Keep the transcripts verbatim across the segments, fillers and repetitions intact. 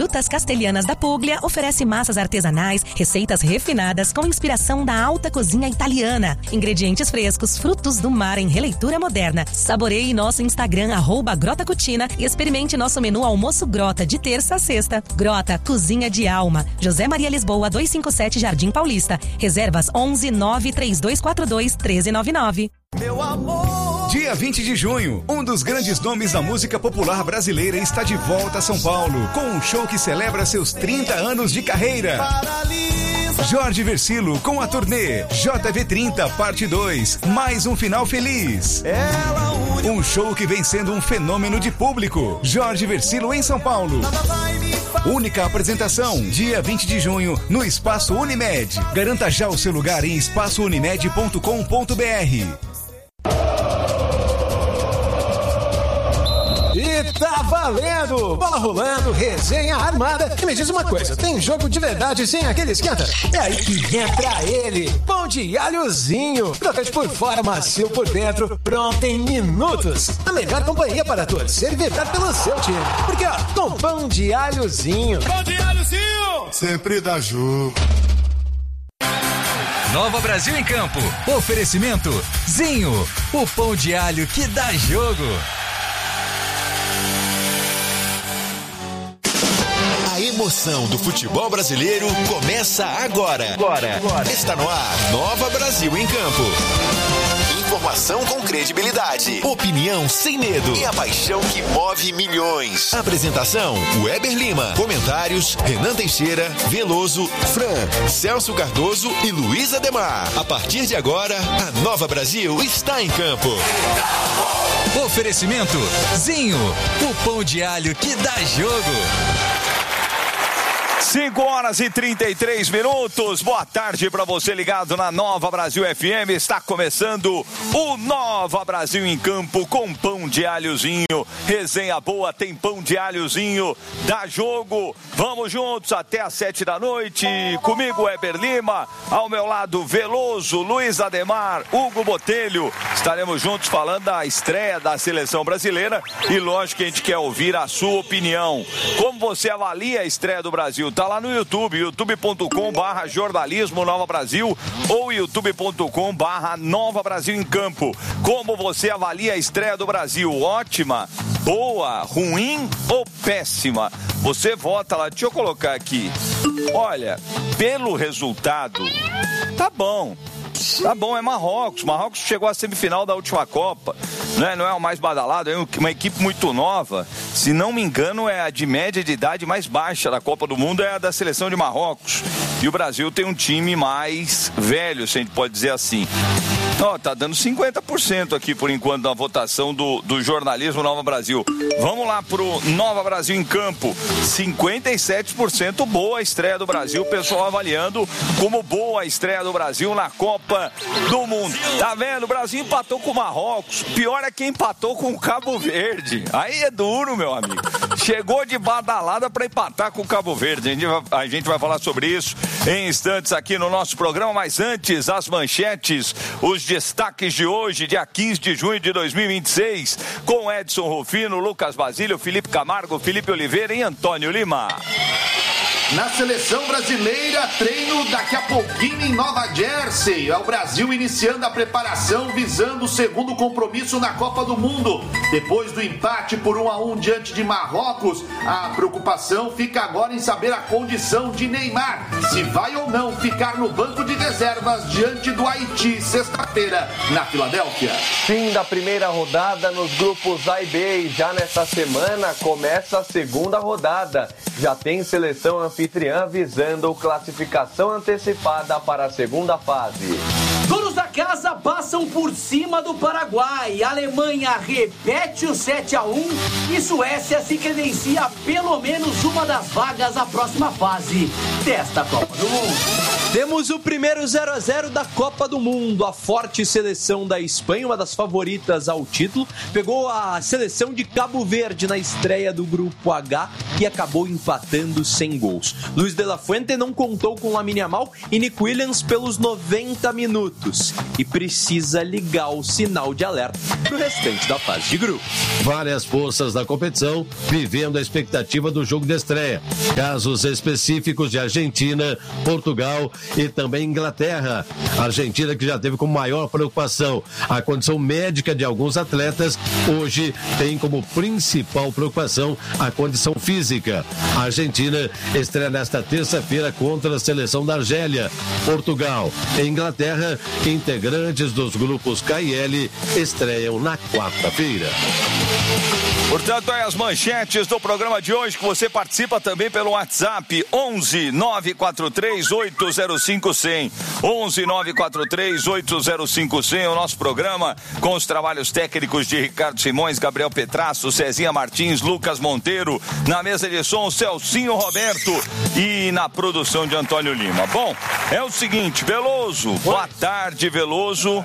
Frutas Castelhanas da Puglia oferece massas artesanais, receitas refinadas com inspiração da alta cozinha italiana. Ingredientes frescos, frutos do mar em releitura moderna. Saboreie nosso Instagram, arroba Grota Cucina, e experimente nosso menu Almoço Grota de terça a sexta. Grota, cozinha de alma. José Maria Lisboa, duzentos e cinquenta e sete, Jardim Paulista. Reservas onze nove três dois quatro dois um três nove nove. Meu amor. Dia vinte de junho, um dos grandes nomes da música popular brasileira está de volta a São Paulo, com um show que celebra seus trinta anos de carreira. Paralisa. Jorge Versilo com a turnê J V trinta Parte dois, mais um final feliz. Ela une... Um show que vem sendo um fenômeno de público. Jorge Versilo em São Paulo. Única apresentação, dia vinte de junho, no Espaço Unimed. Garanta já o seu lugar em espaço unimed ponto com ponto b r. E tá valendo! Bola rolando, resenha armada. E me diz uma coisa, tem jogo de verdade sem aquele esquenta? É aí que entra ele, pão de alhozinho. Crocante por fora, macio por dentro, pronto em minutos. A melhor companhia para torcer e vibrar pelo seu time. Porque ó, com pão de alhozinho. Pão de alhozinho! Sempre dá jogo. Nova Brasil em Campo. Oferecimento Zinho, o pão de alho que dá jogo. A emoção do futebol brasileiro começa agora. Agora. agora. Está no ar, Nova Brasil em Campo. Informação com credibilidade, opinião sem medo e a paixão que move milhões. Apresentação, Weber Lima. Comentários, Renan Teixeira, Veloso, Fran, Celso Cardoso e Luiz Ademar. A partir de agora, a Nova Brasil está em campo. Oferecimento Zinho, o pão de alho que dá jogo. cinco horas e trinta e três minutos. Boa tarde para você ligado na Nova Brasil F M. Está começando o Nova Brasil em Campo com pão de alhozinho. Resenha boa, tem pão de alhozinho. Dá jogo. Vamos juntos até às sete da noite. Comigo, Weber Lima. Ao meu lado, Veloso, Luiz Ademar, Hugo Botelho. Estaremos juntos falando da estreia da seleção brasileira. E lógico que a gente quer ouvir a sua opinião. Como você avalia a estreia do Brasil? Tá lá no YouTube, youtube ponto com barra jornalismo Nova Brasil ou youtube ponto com barra Nova Brasil em Campo. Como você avalia a estreia do Brasil? Ótima, boa, ruim ou péssima? Você vota lá, deixa eu colocar aqui. Olha, pelo resultado, tá bom. Tá bom, é Marrocos. Marrocos chegou à semifinal da última Copa. Não é, não é o mais badalado, é uma equipe muito nova. Se não me engano, é a de média de idade mais baixa da Copa do Mundo, é a da seleção de Marrocos. E o Brasil tem um time mais velho, se a gente pode dizer assim. Ó, tá dando cinquenta por cento aqui por enquanto na votação do, do jornalismo Nova Brasil. Vamos lá pro Nova Brasil em Campo. cinquenta e sete por cento boa a estreia do Brasil. O pessoal avaliando como boa a estreia do Brasil na Copa do Mundo. Tá vendo? O Brasil empatou com o Marrocos. Pior é quem empatou com o Cabo Verde. Aí é duro, meu amigo. Chegou de badalada para empatar com o Cabo Verde. A gente, vai, a gente vai falar sobre isso em instantes aqui no nosso programa. Mas antes, as manchetes, os destaques de hoje, dia quinze de junho de dois mil e vinte e seis, com Edson Rufino, Lucas Basílio, Felipe Camargo, Felipe Oliveira e Antônio Lima. Na seleção brasileira, treino daqui a pouquinho em Nova Jersey. É o Brasil iniciando a preparação visando o segundo compromisso na Copa do Mundo. Depois do empate por um a um diante de Marrocos, a preocupação fica agora em saber a condição de Neymar. Se vai ou não ficar no banco de reservas diante do Haiti, sexta-feira, na Filadélfia. Fim da primeira rodada nos grupos A e B. E já nesta semana começa a segunda rodada. Já tem seleção anfitriã visando classificação antecipada para a segunda fase. Donos da casa passam por cima do Paraguai. A Alemanha repete o sete a um e Suécia se credencia pelo menos uma das vagas à próxima fase desta Copa do Mundo. Temos o primeiro zero a zero da Copa do Mundo. A forte seleção da Espanha, uma das favoritas ao título, pegou a seleção de Cabo Verde na estreia do Grupo H e acabou empatando sem gols. Luiz de la Fuente não contou com Lamine Yamal e Nico Williams pelos noventa minutos. e precisa ligar o sinal de alerta pro restante da fase de grupo. Várias forças da competição vivendo a expectativa do jogo de estreia. Casos específicos de Argentina, Portugal e também Inglaterra. A Argentina, que já teve como maior preocupação a condição médica de alguns atletas, hoje tem como principal preocupação a condição física. A Argentina estreia nesta terça-feira contra a seleção da Argélia. Portugal e Inglaterra, integrantes dos grupos K e L, estreiam na quarta-feira. Portanto, aí as manchetes do programa de hoje, que você participa também pelo WhatsApp onze nove quatro três oito zero cinco cem. onze nove quatro três oito zero cinco cem, o nosso programa com os trabalhos técnicos de Ricardo Simões, Gabriel Petrasso, Cezinha Martins, Lucas Monteiro, na mesa de som, Celcinho Roberto e na produção de Antônio Lima. Bom, é o seguinte, Veloso, boa tarde, Veloso.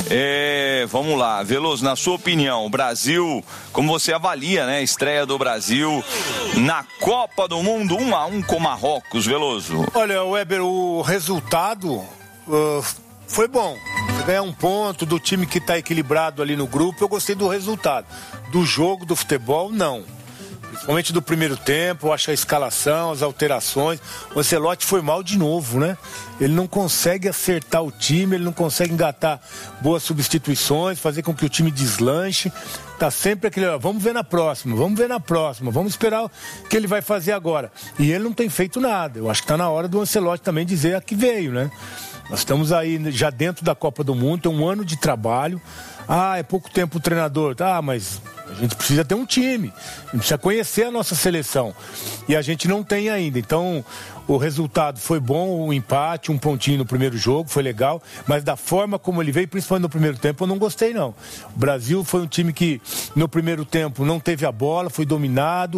É, vamos lá, Veloso, na sua opinião, o Brasil, como você avalia, né, a estreia do Brasil na Copa do Mundo, um a um com Marrocos, Veloso? Olha, Weber, o resultado uh, foi bom. Ganhar um ponto do time que está equilibrado ali no grupo, eu gostei do resultado. Do jogo, do futebol, não. Principalmente do primeiro tempo, eu acho a escalação, as alterações. O Ancelotti foi mal de novo, né? Ele não consegue acertar o time, ele não consegue engatar boas substituições, fazer com que o time deslanche. Tá sempre aquele, ó, vamos ver na próxima, vamos ver na próxima, vamos esperar o que ele vai fazer agora. E ele não tem feito nada. Eu acho que tá na hora do Ancelotti também dizer a que veio, né? Nós estamos aí já dentro da Copa do Mundo, tem um ano de trabalho. Ah, é pouco tempo o treinador. Ah, mas a gente precisa ter um time, a gente precisa conhecer a nossa seleção. E a gente não tem ainda. Então, o resultado foi bom, o empate, um pontinho no primeiro jogo, foi legal. Mas da forma como ele veio, principalmente no primeiro tempo, eu não gostei, não. O Brasil foi um time que, no primeiro tempo, não teve a bola, foi dominado.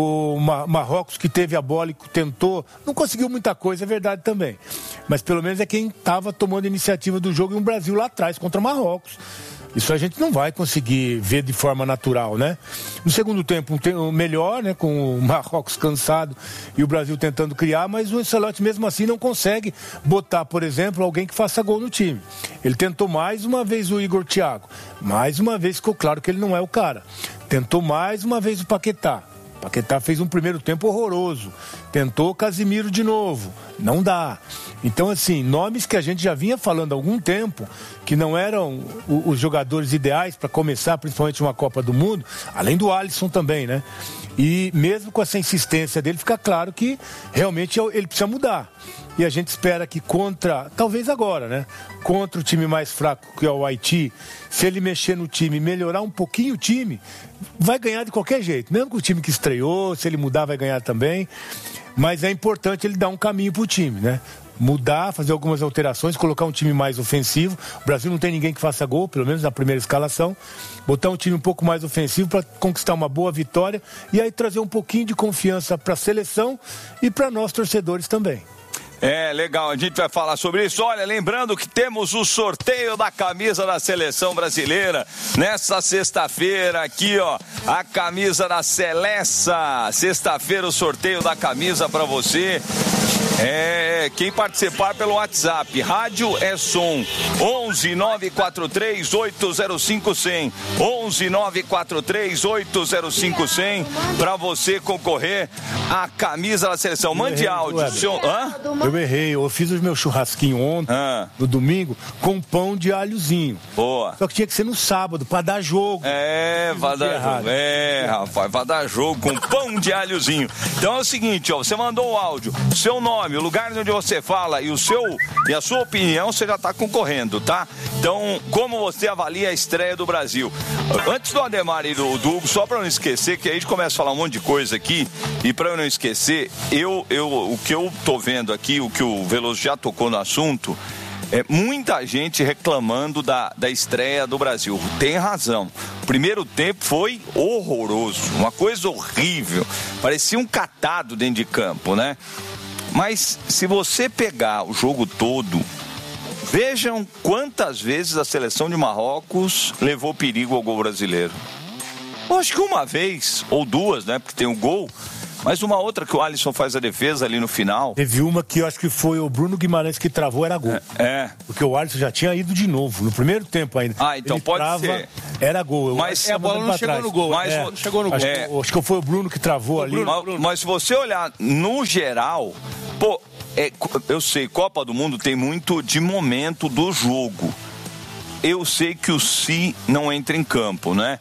O Marrocos, que teve a bola e tentou, não conseguiu muita coisa, é verdade também. Mas pelo menos é quem estava tomando a iniciativa do jogo, e o Brasil lá atrás, contra o Marrocos. Isso a gente não vai conseguir ver de forma natural, né? No segundo tempo, um tempo melhor, né? Com o Marrocos cansado e o Brasil tentando criar, mas o Ancelotti mesmo assim não consegue botar, por exemplo, alguém que faça gol no time. Ele tentou mais uma vez o Igor Thiago. Mais uma vez ficou claro que ele não é o cara. Tentou mais uma vez o Paquetá. Paquetá fez um primeiro tempo horroroso. Tentou Casimiro de novo. Não dá. Então, assim, nomes que a gente já vinha falando há algum tempo, que não eram os jogadores ideais para começar, principalmente uma Copa do Mundo, além do Alisson também, né? E mesmo com essa insistência dele, fica claro que realmente ele precisa mudar. E a gente espera que contra, talvez agora, né? Contra o time mais fraco, que é o Haiti, se ele mexer no time, melhorar um pouquinho o time, vai ganhar de qualquer jeito. Mesmo com o time que estreou, se ele mudar, vai ganhar também. Mas é importante ele dar um caminho pro time, né? Mudar, fazer algumas alterações, colocar um time mais ofensivo. O Brasil não tem ninguém que faça gol, pelo menos na primeira escalação. Botar um time um pouco mais ofensivo para conquistar uma boa vitória e aí trazer um pouquinho de confiança para a seleção e para nós torcedores também. É, legal, a gente vai falar sobre isso. Olha, lembrando que temos o sorteio da camisa da seleção brasileira nessa sexta-feira aqui, ó, a camisa da Seleça. Sexta-feira o sorteio da camisa para você. É, quem participar pelo WhatsApp, Rádio é Som, onze nove quatro três oito zero cinco cem, onze nove quatro três oito zero cinco cem, para você concorrer à camisa da seleção. Mande áudio. Seu... Hã? Eu errei, eu fiz o meu churrasquinho ontem, ah. no domingo, com pão de alhozinho. Boa. Só que tinha que ser no sábado, pra dar jogo. É, vai dar jogo. É, rapaz, vai dar jogo com pão de alhozinho. Então é o seguinte, ó, você mandou o áudio, seu nome, o lugar onde você fala e o seu e a sua opinião, você já está concorrendo, tá? Então, como você avalia a estreia do Brasil? Antes do Ademar e do, do Hugo, só para não esquecer, que aí a gente começa a falar um monte de coisa aqui, e para eu não esquecer, eu, eu, o que eu tô vendo aqui, o que o Veloso já tocou no assunto, é muita gente reclamando da, da estreia do Brasil. Tem razão. O primeiro tempo foi horroroso, uma coisa horrível. Parecia um catado dentro de campo, né? Mas se você pegar o jogo todo, vejam quantas vezes a seleção de Marrocos levou perigo ao gol brasileiro. Eu acho que uma vez, ou duas, né? Porque tem um gol, Mas uma outra que o Alisson faz a defesa ali no final... Teve uma que eu acho que foi o Bruno Guimarães que travou, era gol. É. é. Porque o Alisson já tinha ido de novo, no primeiro tempo ainda. Ah, então Ele pode trava, ser. Era gol. Mas é, a bola não chegou trás. no gol. Mas é, não chegou no gol. Acho, É. que, acho que foi o Bruno que travou o ali. Bruno, Bruno. Mas se você olhar no geral... Pô, é, eu sei, Copa do Mundo tem muito de momento do jogo. Eu sei que o Si não entra em campo, né?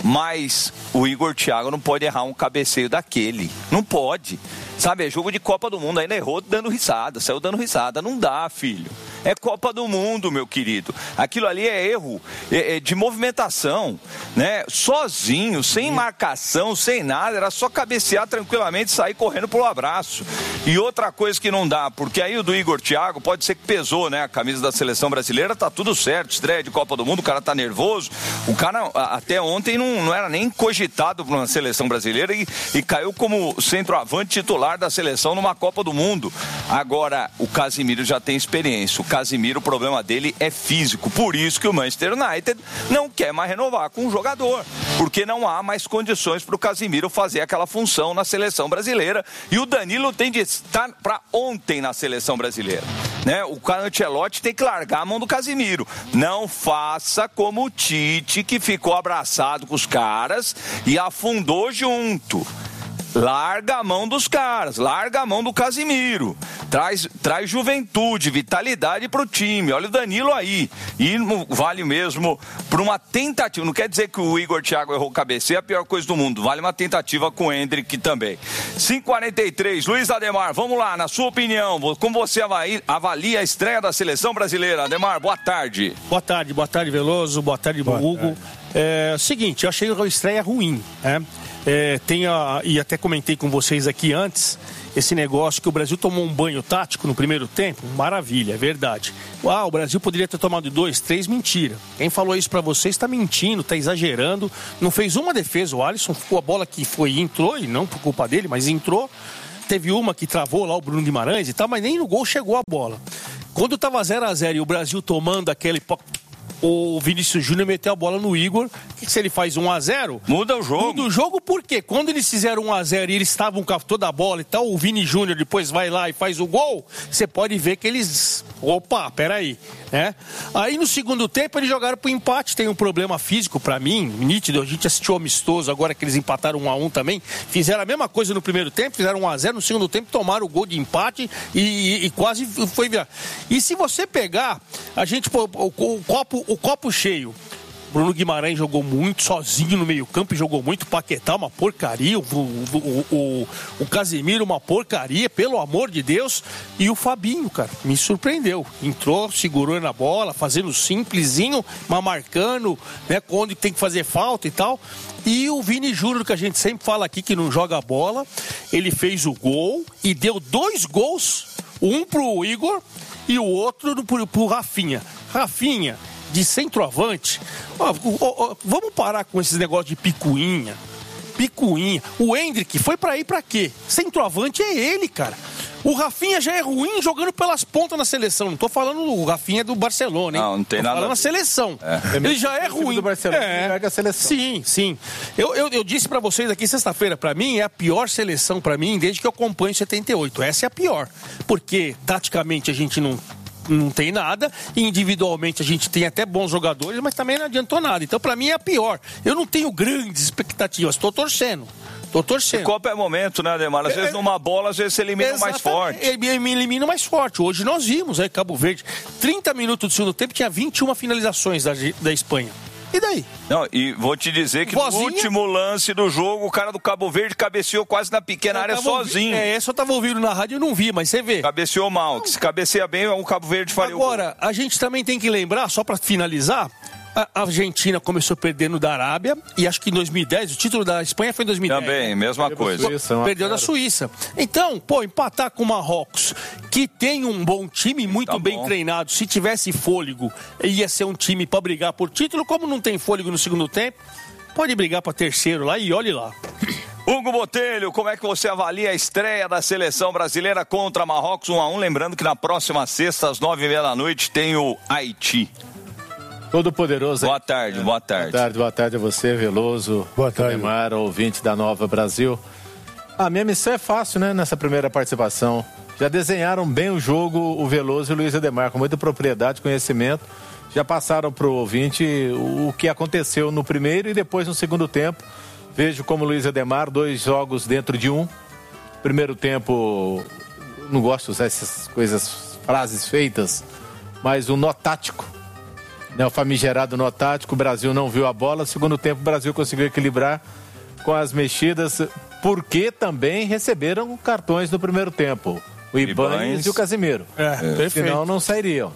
Mas o Igor Thiago não pode errar um cabeceio daquele. Não pode. Sabe, é jogo de Copa do Mundo. Ainda errou dando risada, saiu dando risada. Não dá, filho. É Copa do Mundo, meu querido. Aquilo ali é erro é, é de movimentação, né? Sozinho, sem marcação, sem nada. Era só cabecear tranquilamente e sair correndo pro abraço. E outra coisa que não dá, porque aí o do Igor Thiago pode ser que pesou, né? A camisa da seleção brasileira, tá tudo certo. Estreia de Copa do Mundo, o cara tá nervoso. O cara até ontem não, não era nem cogitado para uma seleção brasileira e, e caiu como centroavante titular da seleção numa Copa do Mundo. Agora, o Casemiro já tem experiência. O Casemiro, o problema dele é físico. Por isso que o Manchester United não quer mais renovar com o jogador. Porque não há mais condições para o Casemiro fazer aquela função na seleção brasileira. E o Danilo tem de estar para ontem na seleção brasileira. Né? O Ancelotti tem que largar a mão do Casemiro. Não faça como o Tite, que ficou abraçado com os caras e afundou junto. Larga a mão dos caras, larga a mão do Casemiro. Traz, traz juventude, vitalidade pro time. Olha o Danilo aí. E vale mesmo por uma tentativa. Não quer dizer que o Igor Thiago errou o cabeceio, é a pior coisa do mundo. Vale uma tentativa com o Endrick também. cinco e quarenta e três, Luiz Ademar, vamos lá, na sua opinião, como você avalia, avalia a estreia da seleção brasileira? Ademar, boa tarde. Boa tarde, boa tarde, Veloso, boa tarde, boa Hugo. Tarde. É, seguinte, eu achei a estreia ruim, né? É, tem a, e até comentei com vocês aqui antes, esse negócio que o Brasil tomou um banho tático no primeiro tempo, maravilha, é verdade. Ah, o Brasil poderia ter tomado dois, três, mentira. Quem falou isso pra vocês está mentindo, está exagerando, não fez uma defesa. O Alisson ficou a bola que foi entrou, e não por culpa dele, mas entrou. Teve uma que travou lá o Bruno Guimarães e tal, mas nem no gol chegou a bola. Quando tava zero a zero e o Brasil tomando aquele... O Vinícius Júnior meteu a bola no Igor. Que se ele faz um a zero... Muda o jogo. Muda o jogo por quê? Quando eles fizeram um a zero e eles estavam com toda a bola e tal, o Vini Júnior depois vai lá e faz o gol, você pode ver que eles... Opa, peraí. Né? Aí no segundo tempo eles jogaram pro empate. Tem um problema físico pra mim, nítido. A gente assistiu amistoso agora que eles empataram um a um também. Fizeram a mesma coisa no primeiro tempo, fizeram um a zero. No segundo tempo tomaram o gol de empate e, e, e quase foi virar. E se você pegar, a gente... O, o, o copo... O copo cheio. Bruno Guimarães jogou muito sozinho no meio campo e jogou muito. Paquetá, uma porcaria. O, o, o, o Casemiro, uma porcaria, pelo amor de Deus. E o Fabinho, cara, me surpreendeu. Entrou, segurou na bola, fazendo simplesinho, mas marcando, né, onde tem que fazer falta e tal. E o Vini Júnior, que a gente sempre fala aqui que não joga bola, ele fez o gol e deu dois gols, um pro Igor e o outro pro, pro Rafinha. Rafinha, de centroavante, ó, ó, ó, vamos parar com esses negócios de picuinha. Picuinha. O Endrick foi pra ir pra quê? Centroavante é ele, cara. O Rafinha já é ruim jogando pelas pontas na seleção. Não tô falando o Rafinha do Barcelona, hein? Não, não tem tô nada. Tô falando na seleção. É. Ele já é ruim. Do Barcelona, é. a seleção. Sim, sim. Eu, eu, eu disse pra vocês aqui sexta-feira, pra mim é a pior seleção pra mim desde que eu acompanho setenta e oito. Essa é a pior. Porque taticamente a gente não não tem nada, individualmente a gente tem até bons jogadores, mas também não adiantou nada. Então, pra mim, é a pior. Eu não tenho grandes expectativas, tô torcendo. Tô torcendo. Copa é momento, né, Ademar? Às é, vezes numa bola, às vezes você elimina o mais forte. Ele me elimina o mais forte. Hoje nós vimos, aí, Cabo Verde, trinta minutos do segundo tempo, tinha vinte e uma finalizações da, da Espanha. E daí? Não, e vou te dizer que Vozinha? no último lance do jogo, o cara do Cabo Verde cabeceou quase na pequena eu área sozinho. Ouvindo, é, essa eu tava ouvindo na rádio e não vi, mas você vê. Cabeceou mal, que se cabeceia bem, o Cabo Verde faria o gol. Agora, a gente também tem que lembrar, só pra finalizar, a Argentina começou perdendo da Arábia e acho que em dois mil e dez, o título da Espanha foi em dois mil e dez. Também, né? Mesma coisa. Suíça, perdeu da Suíça. Então, pô, empatar com o Marrocos, que tem um bom time, muito tá bem treinado, se tivesse fôlego, ia ser um time pra brigar por título. Como não tem fôlego no segundo tempo, pode brigar pra terceiro lá e olhe lá. Hugo Botelho, como é que você avalia a estreia da seleção brasileira contra Marrocos um a um? Lembrando que na próxima sexta, às nove e meia da noite, tem o Haiti. Todo poderoso. Boa tarde, boa tarde. Boa tarde, boa tarde a você, Veloso. Boa tarde. Neymar, ouvinte da Nova Brasil. A minha missão é fácil, né, nessa primeira participação. Já desenharam bem o jogo o Veloso e o Luiz Ademar, com muita propriedade, conhecimento. Já passaram para o ouvinte o que aconteceu no primeiro e depois no segundo tempo. Vejo como Luiz Ademar, dois jogos dentro de um. Primeiro tempo, não gosto de usar essas coisas, frases feitas, mas um nó tático, né, o famigerado nó tático. O Brasil não viu a bola. Segundo tempo, o Brasil conseguiu equilibrar com as mexidas, porque também receberam cartões no primeiro tempo. O Ibanez e o Casimiro. É, perfeito. Senão não sairiam.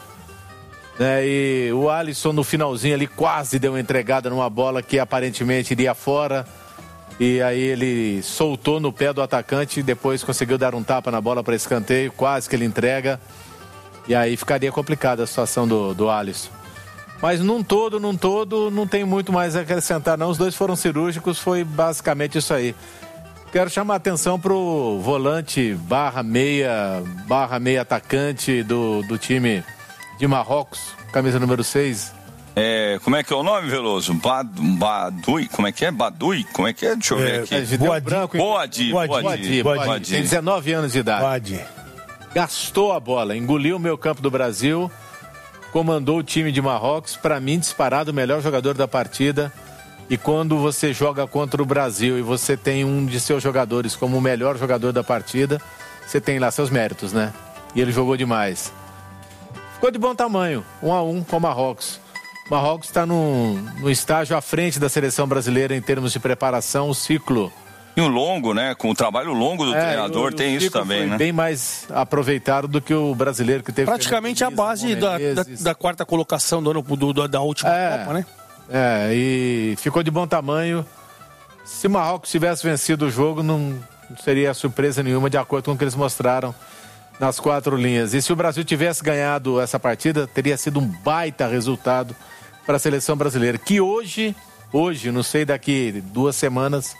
É, e o Alisson no finalzinho ali quase deu uma entregada numa bola que aparentemente iria fora. E aí ele soltou no pé do atacante e depois conseguiu dar um tapa na bola para escanteio. Quase que ele entrega. E aí ficaria complicada a situação do, do Alisson. Mas num todo, num todo, não tem muito mais a acrescentar não. Os dois foram cirúrgicos, foi basicamente isso aí. Quero chamar a atenção pro volante barra meia, barra meia atacante do, do time de Marrocos, camisa número seis. É, como é que é o nome, Veloso? Bad, Badui, como é que é? Badui? Como é que é? Deixa eu ver aqui. É, Boadi, branco, Boadi, Boadi, Boadi, Boadi, Boadi. Tem dezenove anos de idade. Boadi. Gastou a bola, engoliu o meio campo do Brasil, comandou o time de Marrocos, para mim disparado o melhor jogador da partida. E quando você joga contra o Brasil e você tem um de seus jogadores como o melhor jogador da partida, você tem lá seus méritos, né? E ele jogou demais. Ficou de bom tamanho, um a um com o Marrocos. O Marrocos está no, no estágio à frente da seleção brasileira em termos de preparação, o ciclo. E o longo, né? Com o trabalho longo do é, treinador, o, tem o isso também, foi né? Bem mais aproveitado do que o brasileiro que teve... Praticamente a base da, da, da quarta colocação do ano, do, da última é. Copa, né? É, e ficou de bom tamanho. Se o Marrocos tivesse vencido o jogo, não seria surpresa nenhuma, de acordo com o que eles mostraram nas quatro linhas. E se o Brasil tivesse ganhado essa partida, teria sido um baita resultado para a seleção brasileira, que hoje, hoje, não sei daqui duas semanas,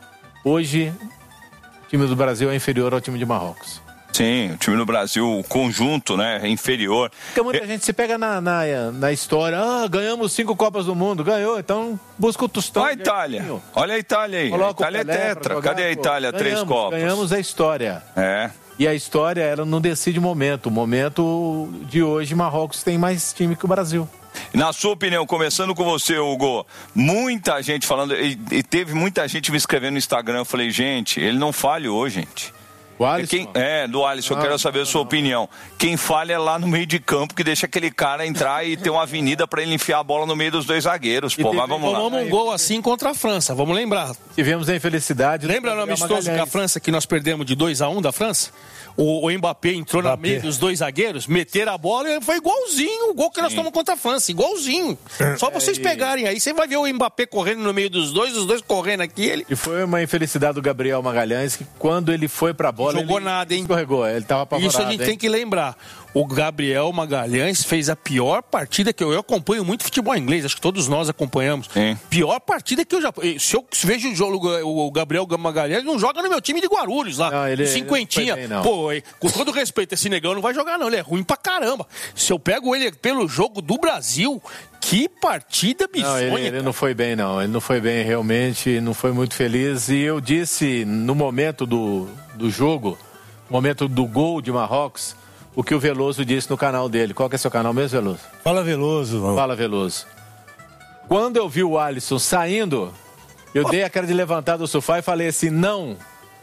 hoje o time do Brasil é inferior ao time de Marrocos. Sim, o time do Brasil, o conjunto, né, é inferior. Porque muita é... gente se pega na, na, na história, ah, ganhamos cinco Copas do Mundo, ganhou, então busca o tostão. Olha a Itália, olha a Itália aí, Coloca a Itália é tetra, jogar, cadê a Itália? Pô, Três ganhamos, Copas. Ganhamos a história. É. E a história, ela não decide o momento, o momento de hoje, Marrocos tem mais time que o Brasil. Na sua opinião, começando com você, Hugo, muita gente falando, e, e teve muita gente me escrevendo no Instagram, eu falei, gente, ele não falhou, gente. O Alisson? É, quem, é, do Alisson, eu quero saber a sua opinião. Quem falha é lá no meio de campo, que deixa aquele cara entrar e ter uma avenida para ele enfiar a bola no meio dos dois zagueiros. Pô, mas vamos lá. Tomamos um gol assim contra a França, vamos lembrar. Tivemos a infelicidade. Lembra no amistoso que a França, que nós perdemos de dois a um da França? O, o Mbappé entrou Mbappé. no meio dos dois zagueiros, meteram a bola e foi igualzinho o gol que Sim. nós tomamos contra a França, igualzinho. Só vocês pegarem aí, você vai ver o Mbappé correndo no meio dos dois, os dois correndo aqui. Ele... E foi uma infelicidade do Gabriel Magalhães, que quando ele foi pra bola, jogou ele nada, hein? Escorregou, ele tava apavorado. Isso a gente hein? tem que lembrar. O Gabriel Magalhães fez a pior partida que eu, eu acompanho muito futebol inglês, acho que todos nós acompanhamos. Sim. Pior partida que eu já... Se eu vejo o, jogo, o Gabriel Magalhães, não joga no meu time de Guarulhos lá, não, ele, cinquentinha. Ele não Pô, com todo respeito, esse negão não vai jogar não, ele é ruim pra caramba. Se eu pego ele pelo jogo do Brasil, que partida bizonha. Não, ele, ele não foi bem não, ele não foi bem realmente, não foi muito feliz. E eu disse no momento do, do jogo, no momento do gol de Marrocos, o que o Veloso disse no canal dele. Qual que é seu canal mesmo, Veloso? Fala Veloso. Mano. Fala Veloso. Quando eu vi o Alisson saindo, eu dei a cara de levantar do sofá e falei assim, não.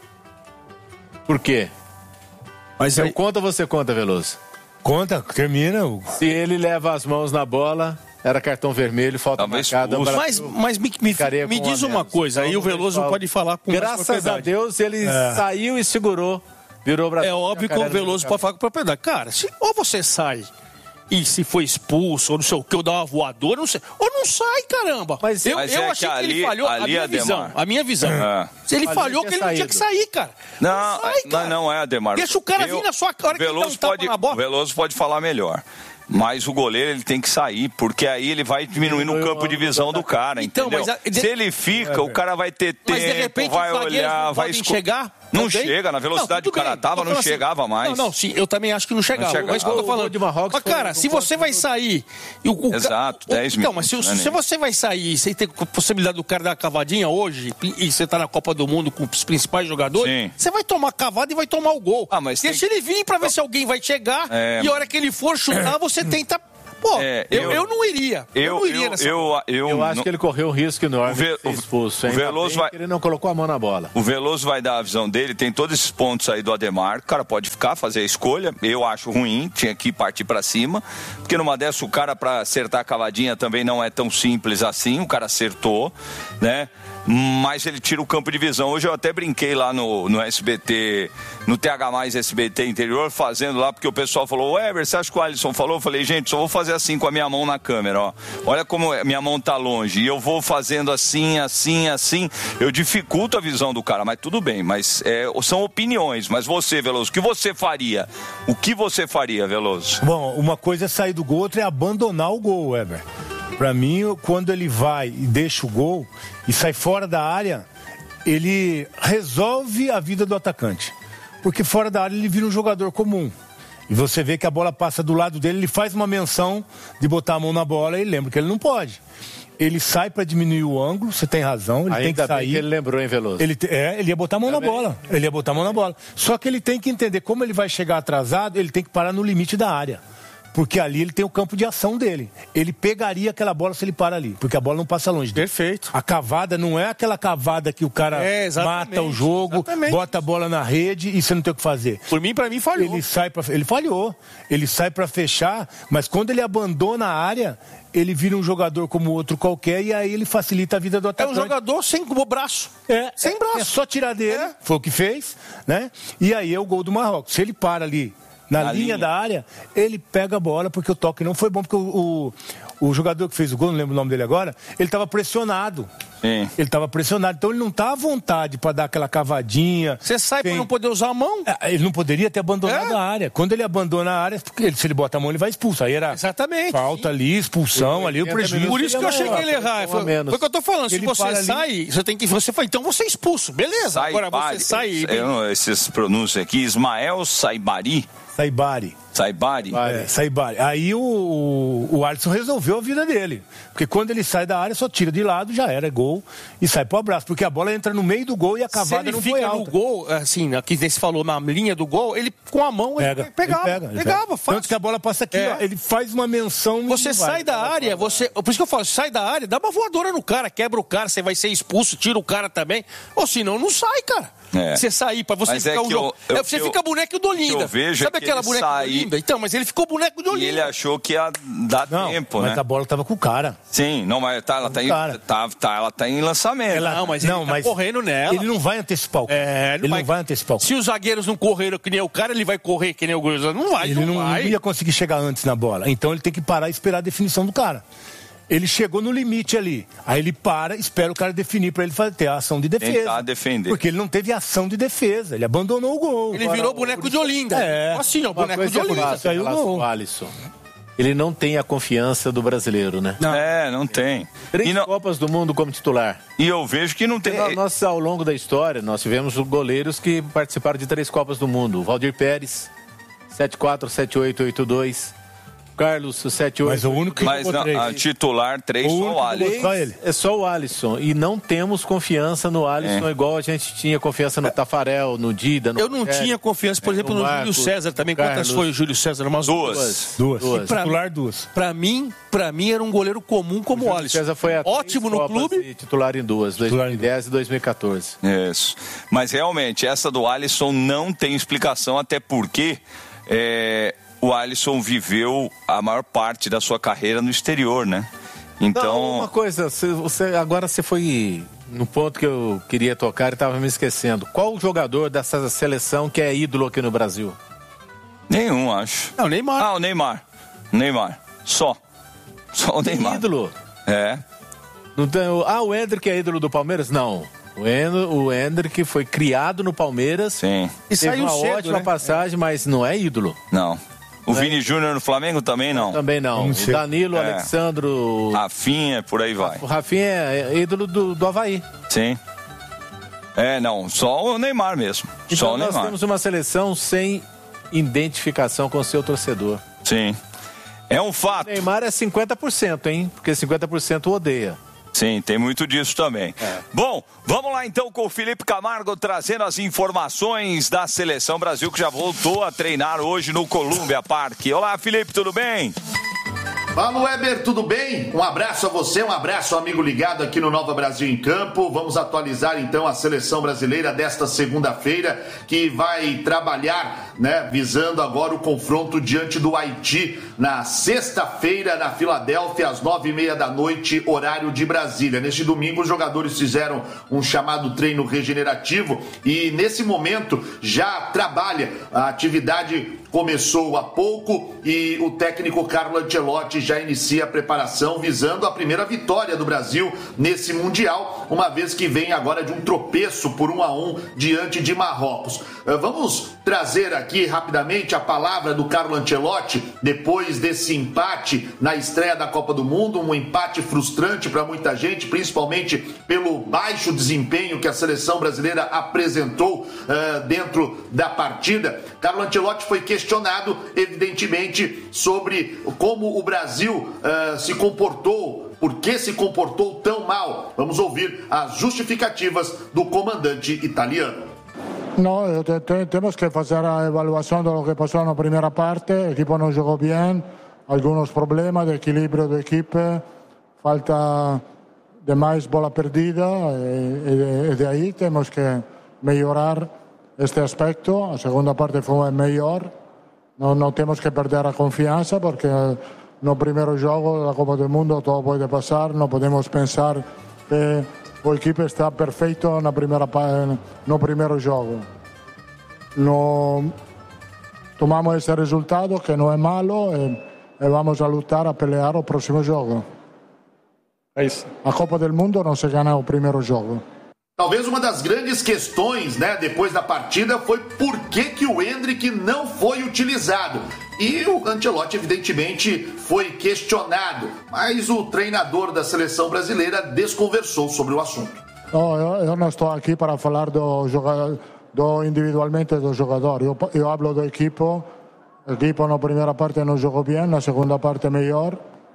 Por quê? Mas eu aí... conta ou você conta, Veloso? Conta, termina. Se ele leva as mãos na bola, era cartão vermelho, falta marcada. Mas, mas me, me, me diz uma coisa, aí o Veloso pode falar com mais propriedade. Graças a Deus ele é. saiu e segurou. Virou o Brasil. É óbvio que o Veloso pode falar com propriedade. Cara, se, ou você sai e se foi expulso, ou não sei o que, ou dá uma voadora, não sei. Ou não sai, caramba. Mas eu, mas eu é achei que, que ali, ele falhou. A minha Ademar. visão. A minha visão. É. Se ele ali falhou, que ele não tinha que sair, cara. Não, não, sai, cara. não, não é, Ademar. Deixa o cara eu, vir na sua cara que ele dá um tapa pode, na bola. O Veloso pode falar melhor. Mas o goleiro ele tem que sair, porque aí ele vai diminuindo o campo de visão do cara, então, entendeu? Mas a, de... Se ele fica, o cara vai ter tempo, mas de repente vai os zagueiros olhar, não vai podem esco... chegar. Não também? Chega, na velocidade não, que o cara bem. tava, não chegava assim, mais. Não, não, sim, eu também acho que não chegava. Não chegava. Mas o que eu tô falando. De Marrocos mas, cara, se você vai sair... E o, o, Exato, o, dez Então, minutos, mas se, né, se você vai sair sem ter possibilidade do cara dar uma cavadinha hoje, e você tá na Copa do Mundo com os principais jogadores, sim. você vai tomar cavada e vai tomar o gol. Ah, mas Deixa tem... ele vir pra ver se alguém vai chegar, é... e a hora que ele for chutar, você tenta... Pô, é, eu, eu, eu não iria. Eu, eu não iria eu, nessa eu, eu, eu acho não... que ele correu um risco enorme de ser expulso. O Veloso vai... Ele não colocou a mão na bola. O Veloso vai dar a visão dele, tem todos esses pontos aí do Ademar. O cara pode ficar, fazer a escolha. Eu acho ruim, tinha que partir pra cima. Porque numa dessa, o cara pra acertar a cavadinha também não é tão simples assim. O cara acertou, né? Mas ele tira o campo de visão. Hoje eu até brinquei lá no, no S B T, no T H mais S B T Interior, fazendo lá, porque o pessoal falou, Weber, você acha que o Alisson falou? Eu falei, gente, só vou fazer assim com a minha mão na câmera, ó. Olha como a minha mão tá longe. E eu vou fazendo assim, assim, assim. Eu dificulto a visão do cara, mas tudo bem. Mas é, são opiniões. Mas você, Veloso, o que você faria? O que você faria, Veloso? Bom, uma coisa é sair do gol, outra é abandonar o gol, Weber. Pra mim, quando ele vai e deixa o gol e sai fora da área, ele resolve a vida do atacante. Porque fora da área ele vira um jogador comum. E você vê que a bola passa do lado dele, ele faz uma menção de botar a mão na bola e lembra que ele não pode. Ele sai pra diminuir o ângulo, você tem razão, ele Ainda tem que sair. Bem que ele lembrou, hein, Veloso? Ele te, é, ele ia botar a mão Também. na bola. Ele ia botar a mão na bola. Só que ele tem que entender como ele vai chegar atrasado, ele tem que parar no limite da área. Porque ali ele tem o campo de ação dele. Ele pegaria aquela bola se ele para ali, porque a bola não passa longe dele. Perfeito. A cavada não é aquela cavada que o cara é, mata o jogo, exatamente. Bota a bola na rede e você não tem o que fazer. Por mim, pra mim, falhou. Ele sai pra, ele falhou. Ele sai pra fechar, mas quando ele abandona a área, ele vira um jogador como outro qualquer e aí ele facilita a vida do atacante. É um jogador sem braço. É, sem braço. É só tirar dele, é. Foi o que fez, né? E aí é o gol do Marrocos. Se ele para ali Na, na linha, linha da área, ele pega a bola, porque o toque não foi bom, porque o, o, o jogador que fez o gol, não lembro o nome dele agora, ele estava pressionado. Sim. Ele estava pressionado, então ele não está à vontade para dar aquela cavadinha. Você sai para não poder usar a mão? Ele não poderia ter abandonado é? a área. Quando ele abandona a área, porque ele, se ele bota a mão, ele vai expulso. Aí era Exatamente. falta ali, expulsão ali, o prejuízo. Por isso que eu achei que ele errar. Foi, foi o que eu tô falando. Se ele você sai, ali... você tem que. Você fala, então você é expulso. Beleza. Sai, Agora bari, você sai. Eu, esses pronúncios aqui, Ismael Saibari. Saibari. Saibari? É, Saibari. Aí o, o, o Alisson resolveu a vida dele. Porque quando ele sai da área, só tira de lado, já era, é gol. E sai pro abraço. Porque a bola entra no meio do gol e a cavada não foi alta. Se ele fica no gol, assim, aqui você falou, na linha do gol, ele com a mão, pega, ele pegava. Ele pega, ele pegava, pega. fácil. Tanto que a bola passa aqui, é. ó, ele faz uma menção... Você sai vai, da área, você... Por isso que eu falo, sai da área, dá uma voadora no cara, quebra o cara, você vai ser expulso, tira o cara também. Ou senão, não sai, cara. É. Você sair pra você mas ficar é o jogo. Eu, eu, você eu, fica boneco do Olinda. Eu vejo Sabe aquela boneca saí... do Olinda? Então, mas ele ficou boneco de Olinda. E ele achou que ia dar não, tempo, mas né? Mas a bola tava com o cara. Sim, não, mas tá, ela, tá em, tá, tá, ela tá em lançamento. Ela, não, mas ele não, tá mas correndo nela. Ele não vai antecipar o cara. É, ele, ele vai... não vai antecipar o cara. Se os zagueiros não correram que nem o cara, ele vai correr que nem o Gurza. Não vai, ele não, não vai. Ele não ia conseguir chegar antes na bola. Então ele tem que parar e esperar a definição do cara. Ele chegou no limite ali. Aí ele para, espera o cara definir pra ele fazer, ter a ação de defesa. Tentar defender. Porque ele não teve ação de defesa. Ele abandonou o gol. Ele virou boneco de Olinda. É. Assim, ó, boneco de Olinda. Saiu o gol. Alisson. Ele não tem a confiança do brasileiro, né? Não. É, não tem. Três não... Copas do Mundo como titular. E eu vejo que não tem... Nós, ao longo da história, nós tivemos goleiros que participaram de três Copas do Mundo. O Valdir Pérez, sete quatro, sete oito, oito dois... Carlos, sete oito. Mas o único que Mas não, a titular, três, só o Alisson. Só ele. É só o Alisson. E não temos confiança no Alisson, é. igual a gente tinha confiança no Tafarel, no Dida, no Eu não Pérez, tinha confiança, por exemplo, no, no Marcos, Júlio César também. Carlos. Quantas foi o Júlio César? Umas duas. Duas. Duas. duas. Pra, titular, duas. Pra mim, pra mim, era um goleiro comum como o, o Alisson. César foi ótimo no clube. E titular em duas, dois mil e dez e dois mil e quatorze. Isso. Mas realmente, essa do Alisson não tem explicação, até porque... É... o Alisson viveu a maior parte da sua carreira no exterior, né? Então... Não, uma coisa, você, agora você foi no ponto que eu queria tocar e estava me esquecendo. Qual o jogador dessa seleção que é ídolo aqui no Brasil? Nenhum, acho. É o Neymar. Ah, o Neymar. Neymar. Só. Só o Neymar. Ídolo? É. Não tem, ah, o Endrick é ídolo do Palmeiras? Não. O, End, o Endrick foi criado no Palmeiras. Sim. E saiu uma cedo, ótima né? passagem, mas não é ídolo. Não. O Vini é. Júnior no Flamengo também não? Também não. O Danilo, é. Alexandro... Rafinha, por aí vai. O Rafinha é ídolo do, do Avaí. Sim. É, não, só o Neymar mesmo. Então só o nós Neymar. temos uma seleção sem identificação com o seu torcedor. Sim. É um fato. O Neymar é cinquenta por cento, hein? Porque cinquenta por cento odeia. Sim, tem muito disso também. É. Bom, vamos lá então com o Felipe Camargo trazendo as informações da Seleção Brasil, que já voltou a treinar hoje no Columbia Park. Olá, Felipe, tudo bem? Fala, Weber, tudo bem? Um abraço a você, um abraço, amigo ligado aqui no Nova Brasil em Campo. Vamos atualizar então a seleção brasileira desta segunda-feira, que vai trabalhar, né, visando agora o confronto diante do Haiti na sexta-feira na Filadélfia, às nove e meia da noite, horário de Brasília. Neste domingo, os jogadores fizeram um chamado treino regenerativo e nesse momento já trabalha. A atividade começou há pouco e o técnico Carlo Ancelotti já inicia a preparação visando a primeira vitória do Brasil nesse Mundial, uma vez que vem agora de um tropeço por um a um diante de Marrocos. Vamos trazer aqui rapidamente a palavra do Carlo Ancelotti depois desse empate na estreia da Copa do Mundo, um empate frustrante para muita gente, principalmente pelo baixo desempenho que a seleção brasileira apresentou uh, dentro da partida. Carlo Ancelotti foi questionado, evidentemente, sobre como o Brasil uh, se comportou, por que se comportou tão mal. Vamos ouvir as justificativas do comandante italiano. No, te, te, tenemos que hacer la evaluación de lo que pasó en la primera parte. El equipo no jugó bien, algunos problemas de equilibrio de equipo, falta de más bola perdida y, y, de, y de ahí tenemos que mejorar este aspecto. La segunda parte fue mejor, no, no tenemos que perder la confianza porque no primero juego de la Copa del Mundo todo puede pasar, no podemos pensar que el equipo está perfecto en la primera no primero juego. No tomamos ese resultado que no es malo y, y vamos a luchar a pelear el próximo juego. A Copa del Mundo não se gana o primeiro jogo. Talvez uma das grandes questões, né, depois da partida foi por que, que o Endrick não foi utilizado. E o Ancelotti, evidentemente, foi questionado, mas o treinador da seleção brasileira desconversou sobre o assunto. Não, eu, eu não estou aqui para falar do jogador, do individualmente do jogador. Eu, eu hablo do equipo. O equipo na primeira parte não jogou bem, na segunda parte melhor.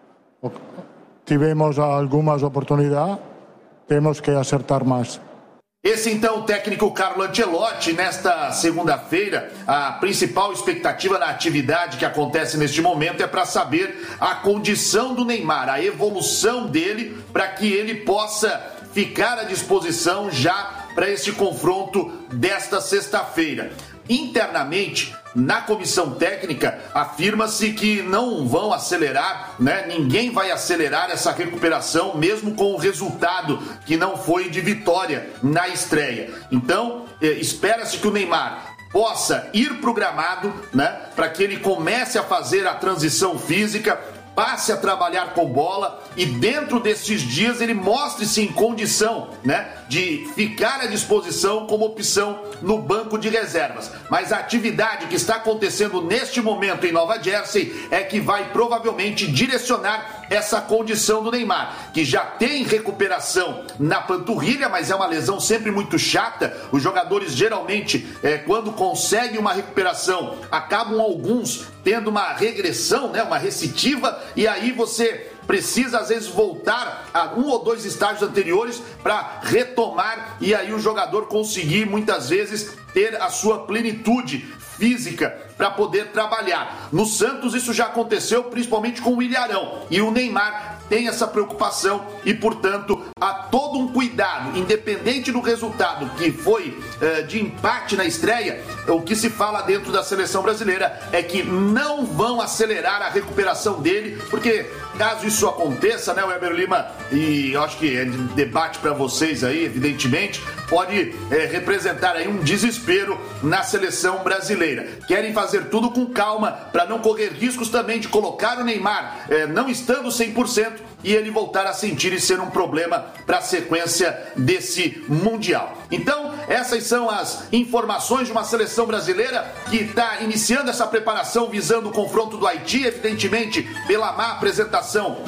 Tivemos algumas oportunidades, temos que acertar mais. Esse então o técnico Carlo Ancelotti. Nesta segunda-feira, a principal expectativa na atividade que acontece neste momento é para saber a condição do Neymar, a evolução dele, para que ele possa ficar à disposição já para este confronto desta sexta-feira. Internamente, na comissão técnica, afirma-se que não vão acelerar, né? Ninguém vai acelerar essa recuperação, mesmo com o resultado que não foi de vitória na estreia. Então, eh, espera-se que o Neymar possa ir para o gramado, né? Para que ele comece a fazer a transição física, passe a trabalhar com bola e dentro desses dias ele mostre-se em condição, né, de ficar à disposição como opção no banco de reservas. Mas a atividade que está acontecendo neste momento em Nova Jersey é que vai provavelmente direcionar essa condição do Neymar, que já tem recuperação na panturrilha, mas é uma lesão sempre muito chata. Os jogadores geralmente, é, quando conseguem uma recuperação, acabam alguns tendo uma regressão, né, uma recidiva, e aí você precisa às vezes voltar a um ou dois estágios anteriores para retomar e aí o jogador conseguir muitas vezes ter a sua plenitude física para poder trabalhar. No Santos isso já aconteceu principalmente com o Ilharão, e o Neymar tem essa preocupação e, portanto, há todo um cuidado, independente do resultado que foi eh, de empate na estreia. O que se fala dentro da seleção brasileira é que não vão acelerar a recuperação dele, porque caso isso aconteça, né, Weber Lima, e eu acho que é de debate para vocês aí, evidentemente, pode eh, representar aí um desespero na seleção brasileira. Querem fazer tudo com calma para não correr riscos também de colocar o Neymar eh, não estando cem por cento e ele voltar a sentir e ser um problema para a sequência desse Mundial. Então, essas são as informações de uma seleção brasileira que está iniciando essa preparação visando o confronto do Haiti, evidentemente pela má apresentação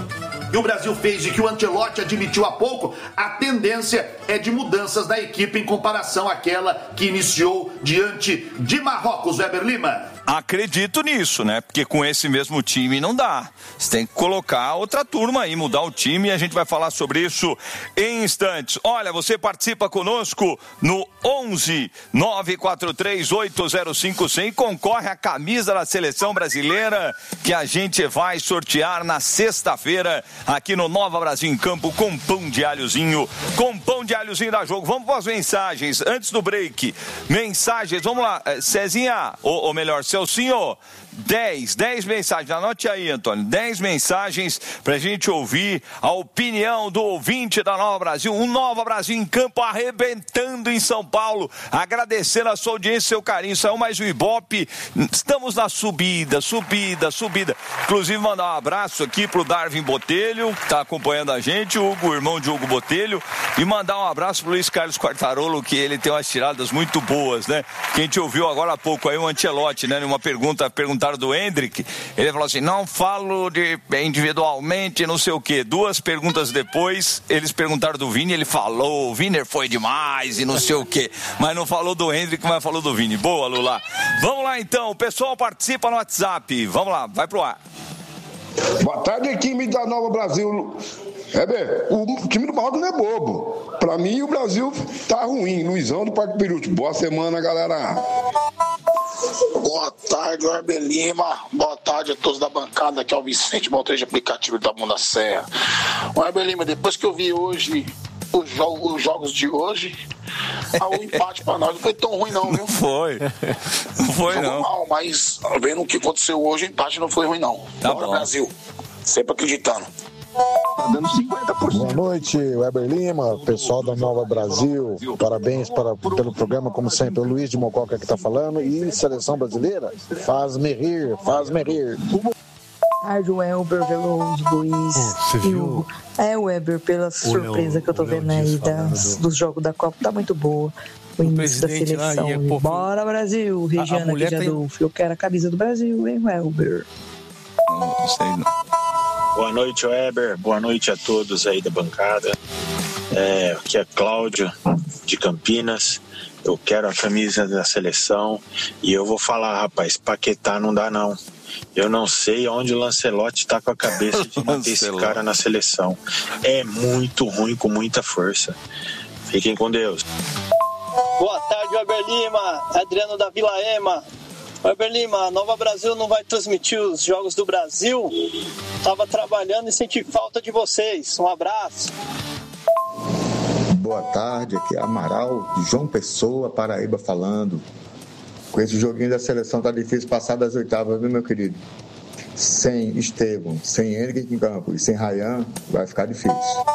e o Brasil fez e que o Ancelotti admitiu há pouco, a tendência é de mudanças da equipe em comparação àquela que iniciou diante de Marrocos, Weber Lima. Acredito nisso, né? Porque com esse mesmo time não dá. Você tem que colocar outra turma aí, mudar o time, e a gente vai falar sobre isso em instantes. Olha, você participa conosco no onze nove quatro três oito zero cinco cem e concorre à camisa da Seleção Brasileira que a gente vai sortear na sexta-feira aqui no Nova Brasil em Campo com pão de alhozinho, com pão de alhozinho da Jogo. Vamos para as mensagens antes do break. Mensagens, vamos lá. Cezinha, ou, ou melhor, Celcinho, dez, dez mensagens, anote aí, Antônio, dez mensagens pra gente ouvir a opinião do ouvinte da Nova Brasil, um Nova Brasil em Campo arrebentando em São Paulo, agradecendo a sua audiência e seu carinho. Saiu mais um Ibope, estamos na subida, subida, subida. Inclusive mandar um abraço aqui pro Darwin Botelho, que tá acompanhando a gente, o Hugo, irmão de Hugo Botelho, e mandar um abraço pro Luiz Carlos Quartarolo, que ele tem umas tiradas muito boas, né? Que a gente ouviu agora há pouco aí o Ancelotti, né? Uma pergunta, perguntaram do Hendrick, ele falou assim, não falo de individualmente, não sei o quê. Duas perguntas depois, eles perguntaram do Vini, ele falou, o Vini foi demais e não sei o quê. Mas não falou do Hendrick, mas falou do Vini. Boa, Lula. Vamos lá então, o pessoal participa no WhatsApp. Vamos lá, vai pro ar. Boa tarde, time da Nova Brasil. Heber, o time do Marrocos não é bobo. Pra mim, o Brasil tá ruim. Luizão do Parque Perucho. Boa semana, galera. Boa tarde, Weber Lima. Boa tarde a todos da bancada. Aqui é o Vicente, motorista de aplicativo da Mão da Serra. Weber Lima, depois que eu vi hoje os, jo- os jogos de hoje, ah, o empate pra nós não foi tão ruim não, viu? Não foi. Não foi, Jogou não. mal, mas vendo o que aconteceu hoje, o empate não foi ruim não. Tá Bora, bom. Brasil. Sempre acreditando. Tá dando cinquenta por cento. Boa noite, Weber Lima, pessoal da Nova Brasil. Parabéns para, pelo programa, como sempre. O Luiz de Mococa que está falando. E Seleção Brasileira, faz-me rir, faz-me rir. Tarde, Weber, Veloso, Luiz e Hugo. É, Weber, pela surpresa que eu tô vendo aí das, dos jogos da Copa, tá muito boa. O início da seleção. Lá, e é, pô, Bora, Brasil! Regiana aqui de tem... Adolfo. Eu quero a camisa do Brasil, hein, Weber? Não sei não. Boa noite, Weber. Boa noite a todos aí da bancada. É, aqui é Cláudio, de Campinas. Eu quero a camisa da seleção. E eu vou falar, rapaz, Paquetá não dá não. Eu não sei onde o Lancelotti tá com a cabeça de manter esse cara na seleção. É muito ruim, com muita força. Fiquem com Deus. Boa tarde, Weber Lima. Adriano da Vila Ema. Weber Lima, a Nova Brasil não vai transmitir os jogos do Brasil. Tava trabalhando e senti falta de vocês. Um abraço. Boa tarde, aqui é Amaral, de João Pessoa, Paraíba, falando. Com esse joguinho da seleção tá difícil passar das oitavas, viu, meu querido? Sem Estevão, sem Henrique em campo e sem Rayan, vai ficar difícil.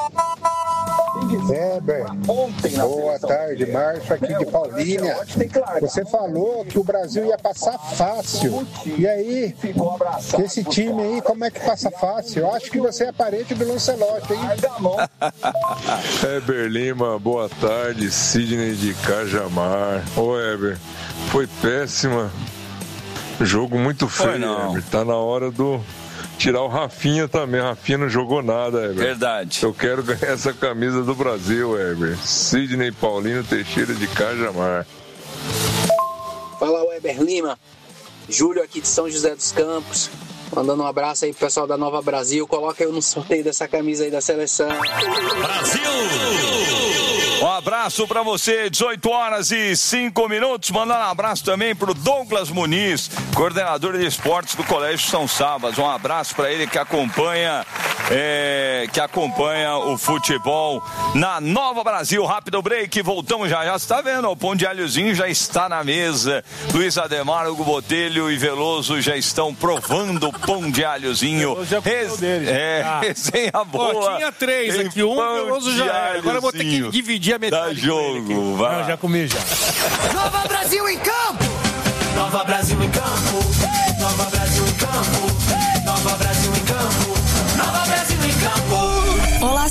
Weber, boa tarde, Márcio aqui de Paulínia. Você falou que o Brasil ia passar fácil. E aí, esse time aí, como é que passa fácil? Eu acho que você é parente do Lancelotti, hein? Weber Lima, boa tarde, Sidney de Cajamar. Ô Weber, foi péssima. Jogo muito feio, Weber. Tá na hora do... tirar o Rafinha também. O Rafinha não jogou nada, Weber. Verdade. Eu quero ganhar essa camisa do Brasil, Weber. Sidney Paulino Teixeira de Cajamar. Fala, Weber Lima. Júlio aqui de São José dos Campos. Mandando um abraço aí pro pessoal da Nova Brasil. Coloca eu no sorteio dessa camisa aí da seleção. Brasil! Um abraço pra você, dezoito horas e cinco minutos. Mandando um abraço também pro Douglas Muniz, coordenador de esportes do Colégio São Sabas. Um abraço pra ele que acompanha, é, que acompanha o futebol na Nova Brasil. Rápido break, voltamos já. Já está vendo, o pão de alhozinho já está na mesa. Luiz Ademar, Hugo Botelho e Veloso já estão provando o pão de alhozinho. Res... É, ah. resenha boa. Pô, tinha três aqui, um Veloso já era. Agora eu vou ter que dividir a metade. Dá jogo, vai. Não, já comi já. Nova Brasil em campo! Nova Brasil em campo! Nova Brasil em campo! Nova Brasil em campo! Nova Brasil em campo! Olá,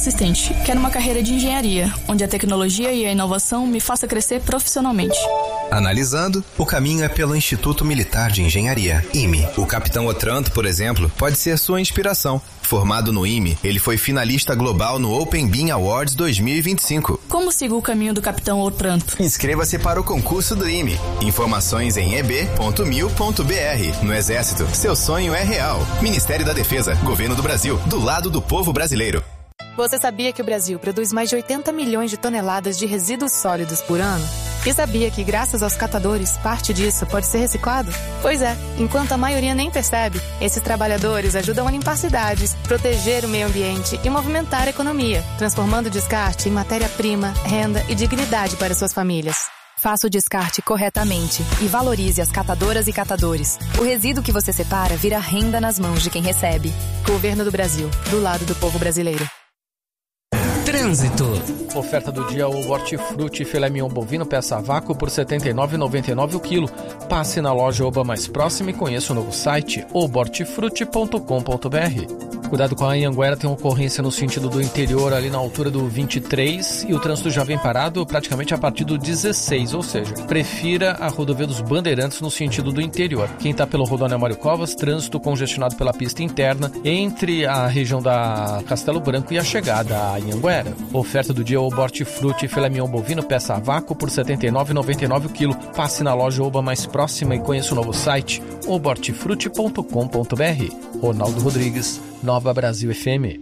assistente. Quero uma carreira de engenharia, onde a tecnologia e a inovação me faça crescer profissionalmente. Analisando, o caminho é pelo Instituto Militar de Engenharia, I M E. O capitão Otranto, por exemplo, pode ser sua inspiração. Formado no I M E, ele foi finalista global no Open Bean Awards dois mil e vinte e cinco. Como sigo o caminho do capitão Otranto? Inscreva-se para o concurso do I M E. Informações em e b ponto mil ponto b r. No Exército, seu sonho é real. Ministério da Defesa, Governo do Brasil, do lado do povo brasileiro. Você sabia que o Brasil produz mais de oitenta milhões de toneladas de resíduos sólidos por ano? E sabia que, graças aos catadores, parte disso pode ser reciclado? Pois é, enquanto a maioria nem percebe, esses trabalhadores ajudam a limpar cidades, proteger o meio ambiente e movimentar a economia, transformando o descarte em matéria-prima, renda e dignidade para suas famílias. Faça o descarte corretamente e valorize as catadoras e catadores. O resíduo que você separa vira renda nas mãos de quem recebe. Governo do Brasil, do lado do povo brasileiro. Trânsito. Oferta do dia: o hortifruti filé mignon bovino peça a vácuo por setenta e nove reais e noventa e nove centavos o quilo. Passe na loja Oba mais próxima e conheça o novo site oba hortifruti ponto com ponto b r. Cuidado com a Anhanguera, tem ocorrência no sentido do interior ali na altura do vinte e três e o trânsito já vem parado praticamente a partir do dezesseis, ou seja, prefira a rodovia dos Bandeirantes no sentido do interior. Quem está pelo Rodovia Mário Covas, trânsito congestionado pela pista interna entre a região da Castelo Branco e a chegada à Anhanguera. Oferta do dia: o hortifruti filé mignon bovino peça a vácuo por setenta e nove reais e noventa e nove centavos o quilo. Passe na loja Oba mais próxima e conheça o novo site oba hortifruti ponto com ponto b r. Ronaldo Rodrigues, Nova Brasil F M.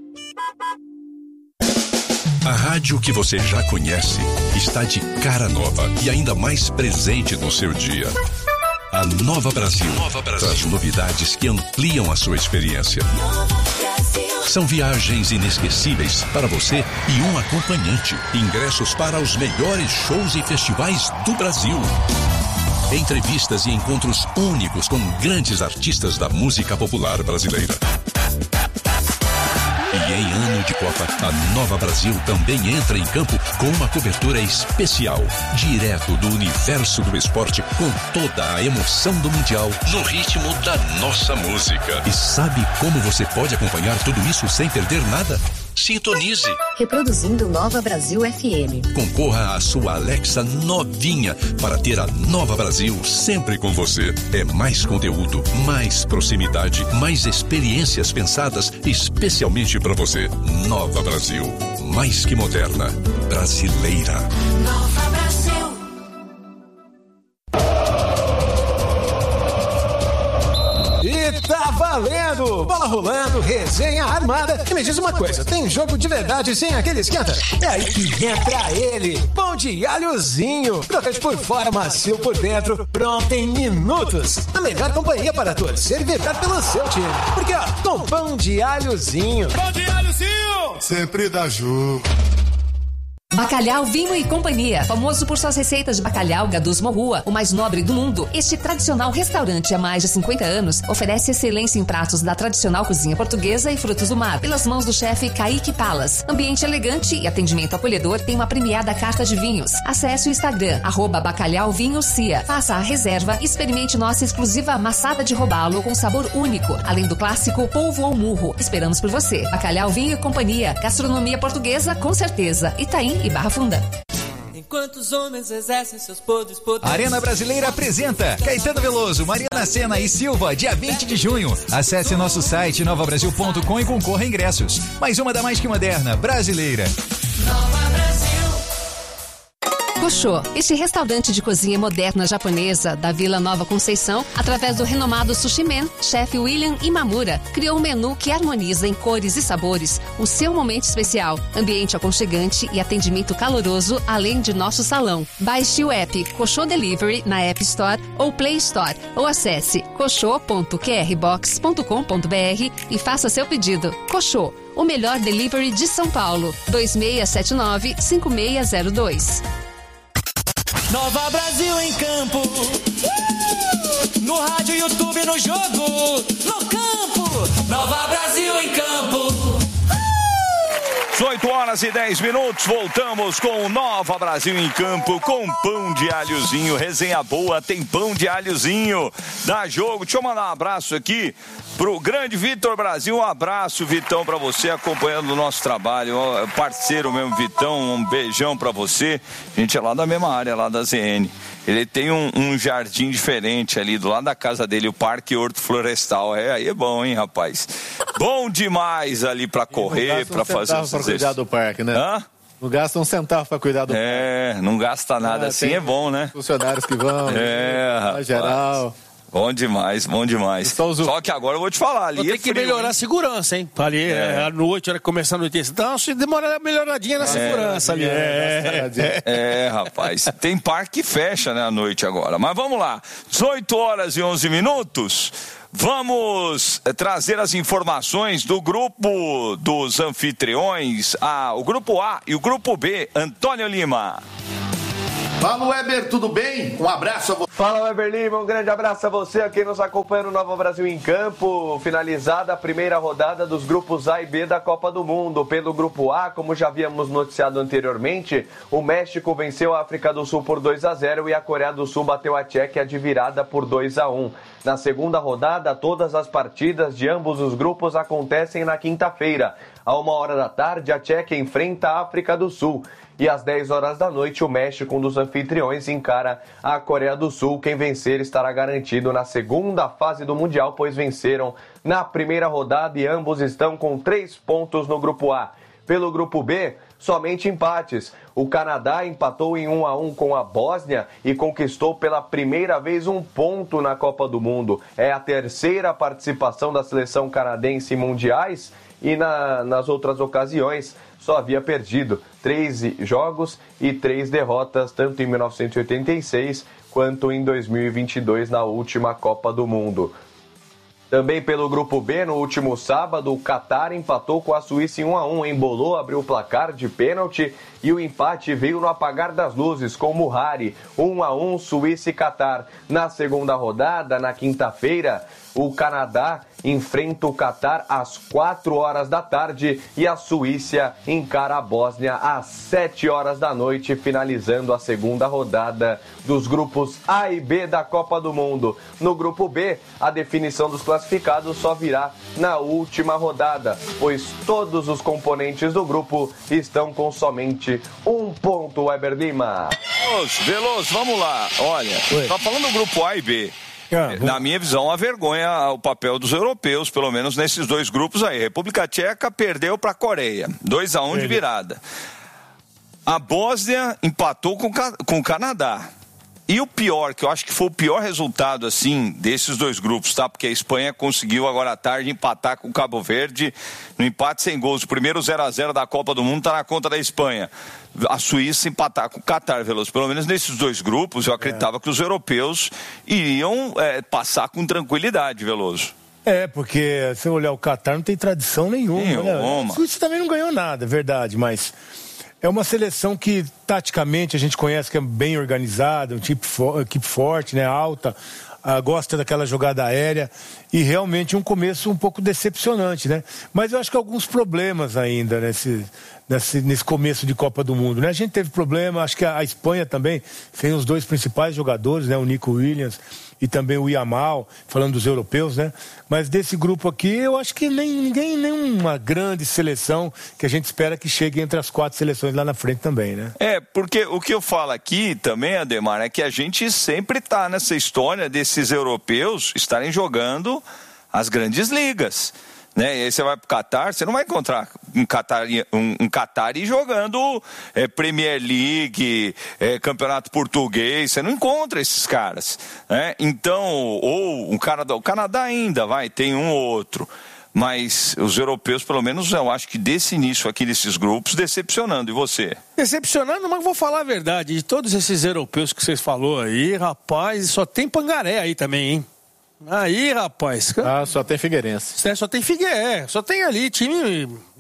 A rádio que você já conhece está de cara nova e ainda mais presente no seu dia. A Nova Brasil, Nova Brasil traz novidades que ampliam a sua experiência. São viagens inesquecíveis para você e um acompanhante. Ingressos para os melhores shows e festivais do Brasil. Entrevistas e encontros únicos com grandes artistas da música popular brasileira. E em ano de Copa, a Nova Brasil também entra em campo com uma cobertura especial, direto do universo do esporte, com toda a emoção do Mundial, no ritmo da nossa música. E sabe como você pode acompanhar tudo isso sem perder nada? Sintonize. Reproduzindo Nova Brasil F M. Concorra à sua Alexa novinha para ter a Nova Brasil sempre com você. É mais conteúdo, mais proximidade, mais experiências pensadas especialmente para você. Nova Brasil, mais que moderna, brasileira. Nova Brasil. E tá valendo! Bola rolando, resenha armada. E me diz uma coisa, tem jogo de verdade sem aquele esquenta? É aí que entra ele, pão de alhozinho. Crocante por fora, macio por dentro, pronto em minutos. A melhor companhia para torcer e vibrar pelo seu time. Porque ó, com pão de alhozinho. Pão de alhozinho! Sempre dá jogo. Bacalhau Vinho e Companhia, famoso por suas receitas de bacalhau Gadus Morrua, o mais nobre do mundo. Este tradicional restaurante há mais de cinquenta anos oferece excelência em pratos da tradicional cozinha portuguesa e frutos do mar, pelas mãos do chefe Kaique Palas. Ambiente elegante e atendimento acolhedor, tem uma premiada carta de vinhos. Acesse o Instagram, arroba Bacalhau Vinho Cia. Faça a reserva e experimente nossa exclusiva amassada de robalo com sabor único, além do clássico polvo ou murro. Esperamos por você. Bacalhau Vinho e Companhia, gastronomia portuguesa com certeza. Itaim e Barra Funda. Enquanto os homens exercem seus podres poderes. Arena Brasileira apresenta Caetano Veloso, Mariana Sena e Silva, dia vinte de junho. Acesse nosso site nova brasil ponto com e concorra a ingressos. Mais uma da mais que moderna, brasileira. Nova Brasil. Koshô, este restaurante de cozinha moderna japonesa da Vila Nova Conceição, através do renomado Sushi Man, chefe William Imamura, criou um menu que harmoniza em cores e sabores o seu momento especial, ambiente aconchegante e atendimento caloroso, além de nosso salão. Baixe o app Koshô Delivery na App Store ou Play Store, ou acesse koshô ponto q r box ponto com ponto b r e faça seu pedido. Koshô, o melhor delivery de São Paulo. dois seis sete nove, cinco seis zero dois. Nova Brasil em campo, uh! No rádio, YouTube, no jogo, no campo. Nova Brasil em campo, uh! dezoito horas e dez minutos, voltamos com o Nova Brasil em Campo, com pão de alhozinho, resenha boa, tem pão de alhozinho, dá jogo. Deixa eu mandar um abraço aqui pro grande Vitor Brasil, um abraço, Vitão, pra você, acompanhando o nosso trabalho, parceiro mesmo, Vitão, um beijão pra você, a gente é lá da mesma área, lá da Z N. Ele tem um, um jardim diferente ali do lado da casa dele, o Parque Horto Florestal. É, aí é bom, hein, rapaz? Bom demais ali pra correr, pra fazer os exercícios. Cuidar do parque, né? Hã? Não gasta um centavo pra cuidar do é, parque. É, não gasta nada ah, assim, é bom, né? Funcionários que vão, é, né? geral. Bom demais, bom demais. Só, Só que agora eu vou te falar ali. Tem é que melhorar a segurança, hein? Ali, é. à noite, hora que começar a noite. Então, se demorar uma melhoradinha na é, segurança ali. É, é, é, rapaz. Tem parque que fecha, né, à noite agora. Mas vamos lá. dezoito horas e onze minutos. Vamos trazer as informações do grupo dos anfitriões. Ah, o grupo A e o grupo B. Antônio Lima. Fala, Weber, tudo bem? Um abraço a você. Fala, Weber Lima, um grande abraço a você, a quem nos acompanha no Nova Brasil em Campo. Finalizada a primeira rodada dos grupos A e B da Copa do Mundo. Pelo grupo A, como já havíamos noticiado anteriormente, o México venceu a África do Sul por dois a zero e a Coreia do Sul bateu a Tchequia de virada por dois a um. Na segunda rodada, todas as partidas de ambos os grupos acontecem na quinta-feira. A uma hora da tarde, a Tchequia enfrenta a África do Sul. E às dez horas da noite, o México, um dos anfitriões, encara a Coreia do Sul. Quem vencer estará garantido na segunda fase do Mundial, pois venceram na primeira rodada e ambos estão com três pontos no grupo A. Pelo grupo B, somente empates. O Canadá empatou em um a um com a Bósnia e conquistou pela primeira vez um ponto na Copa do Mundo. É a terceira participação da seleção canadense em mundiais e na, nas outras ocasiões só havia perdido treze jogos e três derrotas, tanto em mil novecentos e oitenta e seis quanto em dois mil e vinte e dois, na última Copa do Mundo. Também pelo grupo B, no último sábado, o Catar empatou com a Suíça em um a um, embolou, abriu o placar de pênalti e o empate veio no apagar das luzes com Muhari, um a um, Suíça e Catar. Na segunda rodada, na quinta-feira, o Canadá enfrenta o Catar às quatro horas da tarde e a Suíça encara a Bósnia às sete horas da noite, finalizando a segunda rodada dos grupos A e B da Copa do Mundo. No grupo B, a definição dos classificados só virá na última rodada, pois todos os componentes do grupo estão com somente um ponto. Weber Lima. Veloso, Veloso, vamos lá. Olha, Oi. tá falando do grupo A e B. Ah, na minha visão, a vergonha o papel dos europeus, pelo menos nesses dois grupos aí. República Tcheca perdeu para a Coreia, dois a um de virada. A Bósnia empatou com, com o Canadá. E o pior, que eu acho que foi o pior resultado, assim, desses dois grupos, tá? Porque a Espanha conseguiu agora à tarde empatar com o Cabo Verde no empate sem gols. O primeiro zero a zero da Copa do Mundo tá na conta da Espanha. A Suíça empatar com o Catar, Veloso. Pelo menos nesses dois grupos, eu acreditava é. que os europeus iriam é, passar com tranquilidade, Veloso. É, porque se olhar o Catar não tem tradição nenhuma. nenhuma. Né? A Suíça também não ganhou nada, é verdade, mas é uma seleção que, taticamente, a gente conhece que é bem organizada, um tipo for, equipe forte, né, alta, uh, gosta daquela jogada aérea e realmente um começo um pouco decepcionante, né? Mas eu acho que alguns problemas ainda nesse, nesse, nesse começo de Copa do Mundo, né? A gente teve problema, acho que a, a Espanha também tem os dois principais jogadores, né? O Nico Williams e também o Yamal, falando dos europeus, né? Mas desse grupo aqui, eu acho que nem ninguém, nenhuma grande seleção que a gente espera que chegue entre as quatro seleções lá na frente também, né? É, porque o que eu falo aqui também, Ademar, é que a gente sempre tá nessa história desses europeus estarem jogando as grandes ligas, né? E aí você vai pro Catar, você não vai encontrar um Qatari, um, um Qatari jogando é, Premier League, é, Campeonato Português, você não encontra esses caras, né? Então, ou o Canadá, o Canadá ainda vai, tem um ou outro, mas os europeus, pelo menos, eu acho que desse início aqui desses grupos, decepcionando. E você? Decepcionando, mas vou falar a verdade, de todos esses europeus que vocês falou aí, rapaz, só tem Pangaré aí também, hein? Aí, rapaz. Ah, só tem Figueirense. É, só tem Figueirense. Só tem ali time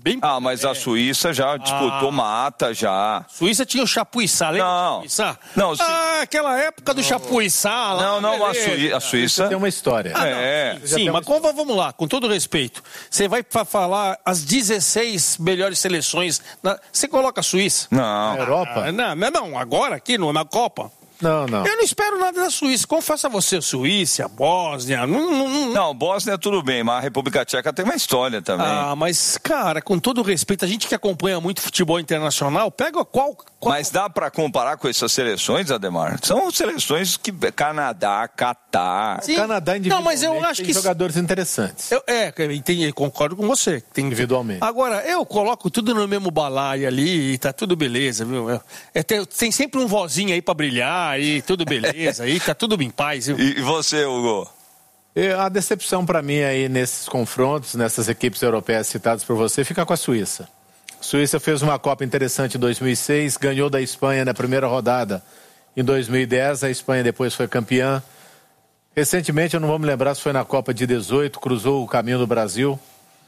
bem... Ah, mas a Suíça já disputou Ah. mata, já. Suíça tinha o Chapuissá, lembra Não. do Chapuissá? Não, se- Ah, aquela época do Chapuissá lá. Não, não, a, beleza. Sui- a Suíça... Tem uma história. Ah, não, É. sim, sim, mas como, vamos lá, com todo respeito. Você vai fa- falar as dezesseis melhores seleções. Na, você coloca a Suíça? Não. Na Europa? Ah, não, mas não, agora aqui no, na Copa. Não, não. Eu não espero nada da Suíça. Confesso a você, Suíça, Bósnia. Não, não, não. Não, Bósnia tudo bem, mas a República Tcheca tem uma história também. Ah, mas, cara, com todo respeito, a gente que acompanha muito futebol internacional, pega qual. qual... Mas dá pra comparar com essas seleções, Ademar? São seleções que... Canadá, Catar... Sim. Canadá Não, individualmente mas eu acho tem que- jogadores interessantes. Eu, é, eu tem- eu concordo com você. Tem... Individualmente. Agora, eu coloco tudo no mesmo balaio ali e tá tudo beleza, viu? É, é, tem, tem sempre um vozinho aí pra brilhar e tudo beleza, aí tá tudo em paz, viu? E você, Hugo? E a decepção para mim aí nesses confrontos, nessas equipes europeias citadas por você, fica com a Suíça. A Suíça fez uma Copa interessante em dois mil e seis, ganhou da Espanha na primeira rodada em dois mil e dez, a Espanha depois foi campeã. Recentemente, eu não vou me lembrar se foi na Copa de dezoito, cruzou o caminho do Brasil,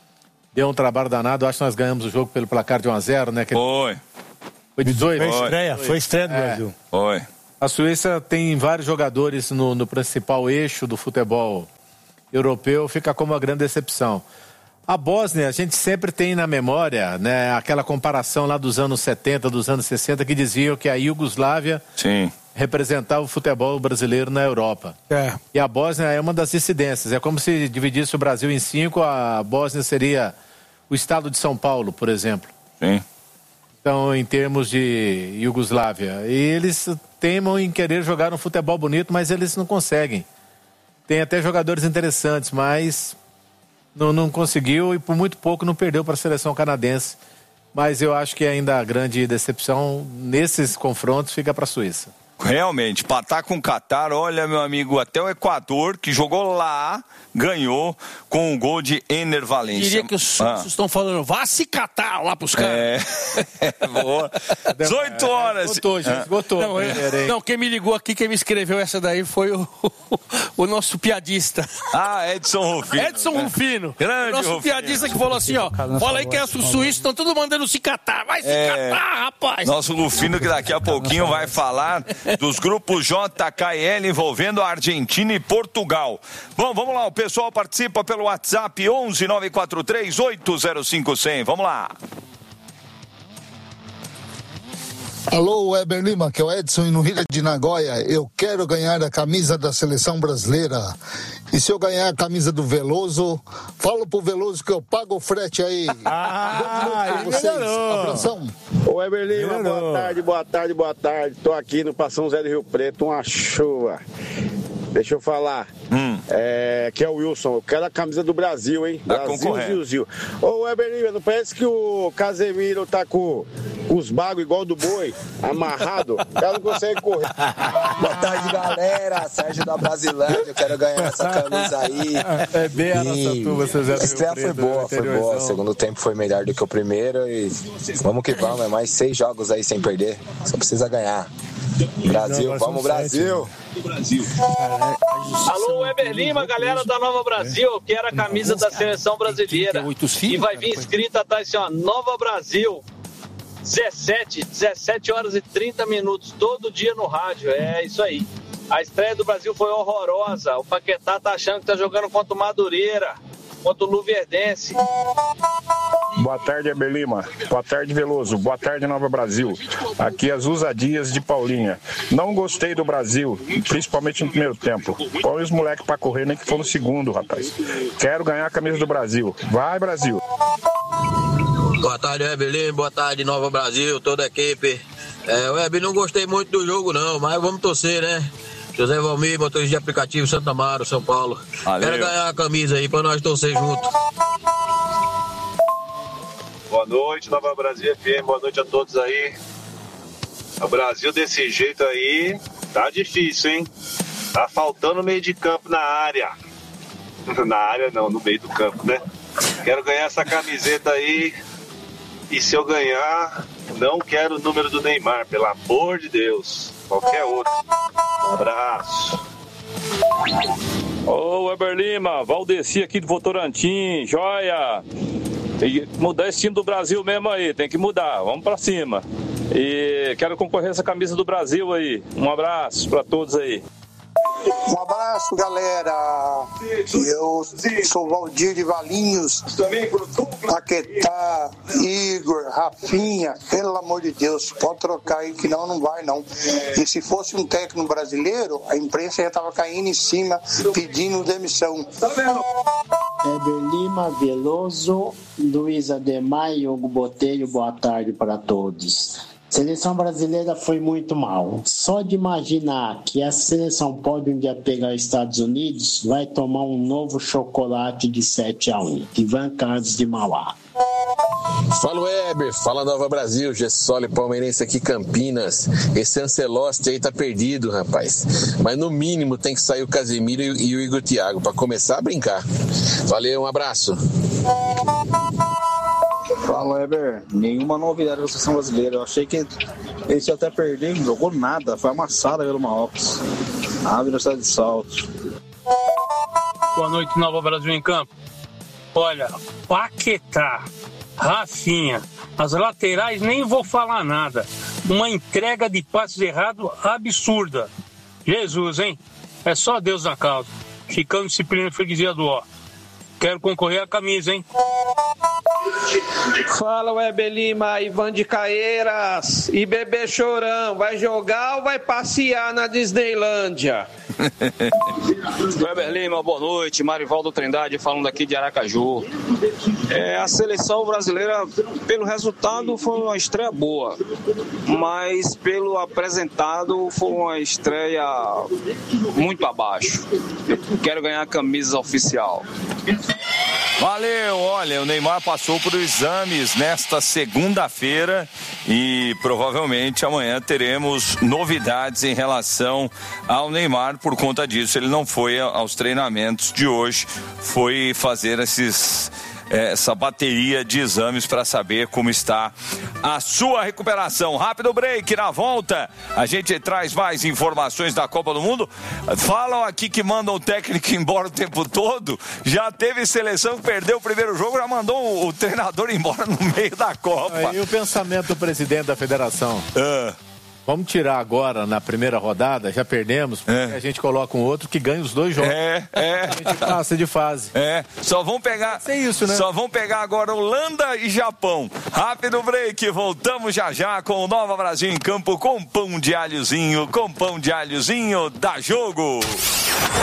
deu um trabalho danado, acho que nós ganhamos o jogo pelo placar de um a zero, né? Foi. Foi dezoito? Foi estreia, foi estreia do É. Brasil. Foi. A Suíça tem vários jogadores no, no principal eixo do futebol europeu, fica como uma grande decepção. A Bósnia, a gente sempre tem na memória, né, aquela comparação lá dos anos setenta, dos anos sessenta, que diziam que a Iugoslávia Sim. representava o futebol brasileiro na Europa. É. E a Bósnia é uma das dissidências. É como se dividisse o Brasil em cinco, a Bósnia seria o estado de São Paulo, por exemplo. Sim. Então, em termos de Iugoslávia. E eles teimam em querer jogar um futebol bonito, mas eles não conseguem. Tem até jogadores interessantes, mas não, não conseguiu e por muito pouco não perdeu para a seleção canadense. Mas eu acho que ainda a grande decepção nesses confrontos fica para a Suíça. Realmente, empatar com o Catar, olha, meu amigo, até o Equador, que jogou lá, ganhou com o gol de Ener Valencia. Diria que os suíços estão falando, vá se catar lá pros caras. É, boa. dezoito horas. Esgotou, já esgotou. Não, eu- não, quem me ligou aqui, quem me escreveu essa daí foi o, o nosso piadista. Ah, Edson Rufino. Edson Rufino. Grande Nosso Rufino. piadista que falou assim, ó, fala aí que os suíços estão tudo mandando se catar. Vai se É. catar, rapaz. Nosso Rufino que daqui a pouquinho vai falar dos grupos J, K e L envolvendo a Argentina e Portugal. Bom, vamos lá, o pessoal participa pelo WhatsApp onze nove quatro três oito zero cinco zero zero. Vamos lá. Alô, Weber Lima, que é o Edson no Rio de Nagoya. Eu quero ganhar a camisa da seleção brasileira. E se eu ganhar a camisa do Veloso, falo pro Veloso que eu pago o frete aí. Ah, Bom vocês. Abração. Ô, Weber Lima, boa tarde, boa tarde, boa tarde. Tô aqui no Passão Zé do Rio Preto, uma chuva. Deixa eu falar. Hum. É, que é o Wilson. Eu quero a camisa do Brasil, hein? Tá Brasil, concorrendo. Zil, Zil. Ô, Weber Lima, não parece que o Casemiro tá com, com os bagos igual do boi, amarrado? O cara não consegue correr. Boa tarde, galera. Sérgio da Brasilândia. Eu quero ganhar essa camisa aí. É bem a nossa turma, Zé do Rio A estreia foi Preto, boa, foi boa. interiorzão. O segundo tempo foi melhor do que o primeiro. E vamos que vamos. É mais seis jogos aí sem perder. Só precisa ganhar. Brasil, vamos Brasil. Alô, Weber Lima, galera da Nova Brasil. Eu quero a camisa da seleção brasileira. E vai vir escrita, tá assim, ó, Nova Brasil. dezessete, dezessete horas e trinta minutos, todo dia no rádio. É isso aí. A estreia do Brasil foi horrorosa. O Paquetá tá achando que tá jogando contra o Madureira, contra o Luverdense. Boa tarde, Weber Lima. Boa tarde, Veloso. Boa tarde, Nova Brasil. Aqui as Usadias de Paulinha. Não gostei do Brasil, principalmente no primeiro tempo. Põe os moleques pra correr, nem que for no segundo, rapaz. Quero ganhar a camisa do Brasil. Vai, Brasil. Boa tarde, Weber Lima. Boa tarde, Nova Brasil, toda a equipe. É, Weber, não gostei muito do jogo, não, mas vamos torcer, né? José Valmir, motorista de aplicativo Santa Amaro, São Paulo. Valeu. Quero ganhar a camisa aí pra nós torcer junto. Boa noite, Nova Brasil F M. Boa noite a todos aí. O Brasil desse jeito aí tá difícil, hein? Tá faltando meio de campo na área. Na área não, no meio do campo, né? Quero ganhar essa camiseta aí. E se eu ganhar, não quero o número do Neymar, pelo amor de Deus. Qualquer outro. Um abraço. Ô, Weber Lima, Valdeci aqui do Votorantim, joia! Tem que mudar esse time do Brasil mesmo aí, tem que mudar, vamos pra cima. E quero concorrer essa camisa do Brasil aí. Um abraço pra todos aí. Um abraço, galera. Eu sou Valdir de Valinhos, Paquetá, Igor, Rafinha. Pelo amor de Deus, pode trocar aí que não, não vai não. E se fosse um técnico brasileiro, a imprensa já estava caindo em cima pedindo demissão. Heber Lima, Veloso, Luiz Ademar e Hugo Botelho, boa tarde para todos. Seleção brasileira foi muito mal. Só de imaginar que a seleção pode um dia pegar os Estados Unidos, vai tomar um novo chocolate de sete a um. Ivan Carlos de Mauá. Fala Weber, fala Nova Brasil, Gessoli palmeirense aqui Campinas. Esse Ancelotti aí tá perdido, rapaz. Mas no mínimo tem que sair o Casemiro e o Igor Thiago pra começar a brincar. Valeu, um abraço. Fala, Weber. Nenhuma novidade da seleção brasileira. Eu achei que eles iam até perder, não jogou nada. Foi amassada pelo Marrocos. A Velocidade de Salto. Boa noite, Nova Brasil em Campo. Olha, Paquetá, Rafinha, as laterais nem vou falar nada. Uma entrega de passes errado absurda. Jesus, hein? É só Deus na causa. Chicão, disciplina e freguesia do ó. Quero concorrer à camisa, hein? Fala, Weber Lima, Ivan de Caeiras. E Bebê Chorão, vai jogar ou vai passear na Disneylândia? Weber Lima, boa noite. Marivaldo Trindade falando aqui de Aracaju. É, a seleção brasileira, pelo resultado, foi uma estreia boa. Mas pelo apresentado, foi uma estreia muito abaixo. Eu quero ganhar a camisa oficial. Valeu, olha, o Neymar passou por exames nesta segunda-feira e provavelmente amanhã teremos novidades em relação ao Neymar. Por conta disso, ele não foi aos treinamentos de hoje, foi fazer esses... essa bateria de exames para saber como está a sua recuperação. Rápido break, na volta a gente traz mais informações da Copa do Mundo. Falam aqui que mandam o técnico embora o tempo todo. Já teve seleção que perdeu o primeiro jogo, já mandou o treinador embora no meio da Copa. Aí o pensamento do presidente da federação. Ah. Vamos tirar agora na primeira rodada, já perdemos, porque é. a gente coloca um outro que ganha os dois jogos. É, é. A gente passa de fase. É, só vão pegar. É isso, né? Só vão pegar agora Holanda e Japão. Rápido break, voltamos já já com o Nova Brasil em Campo com pão de alhozinho, com pão de alhozinho, dá jogo.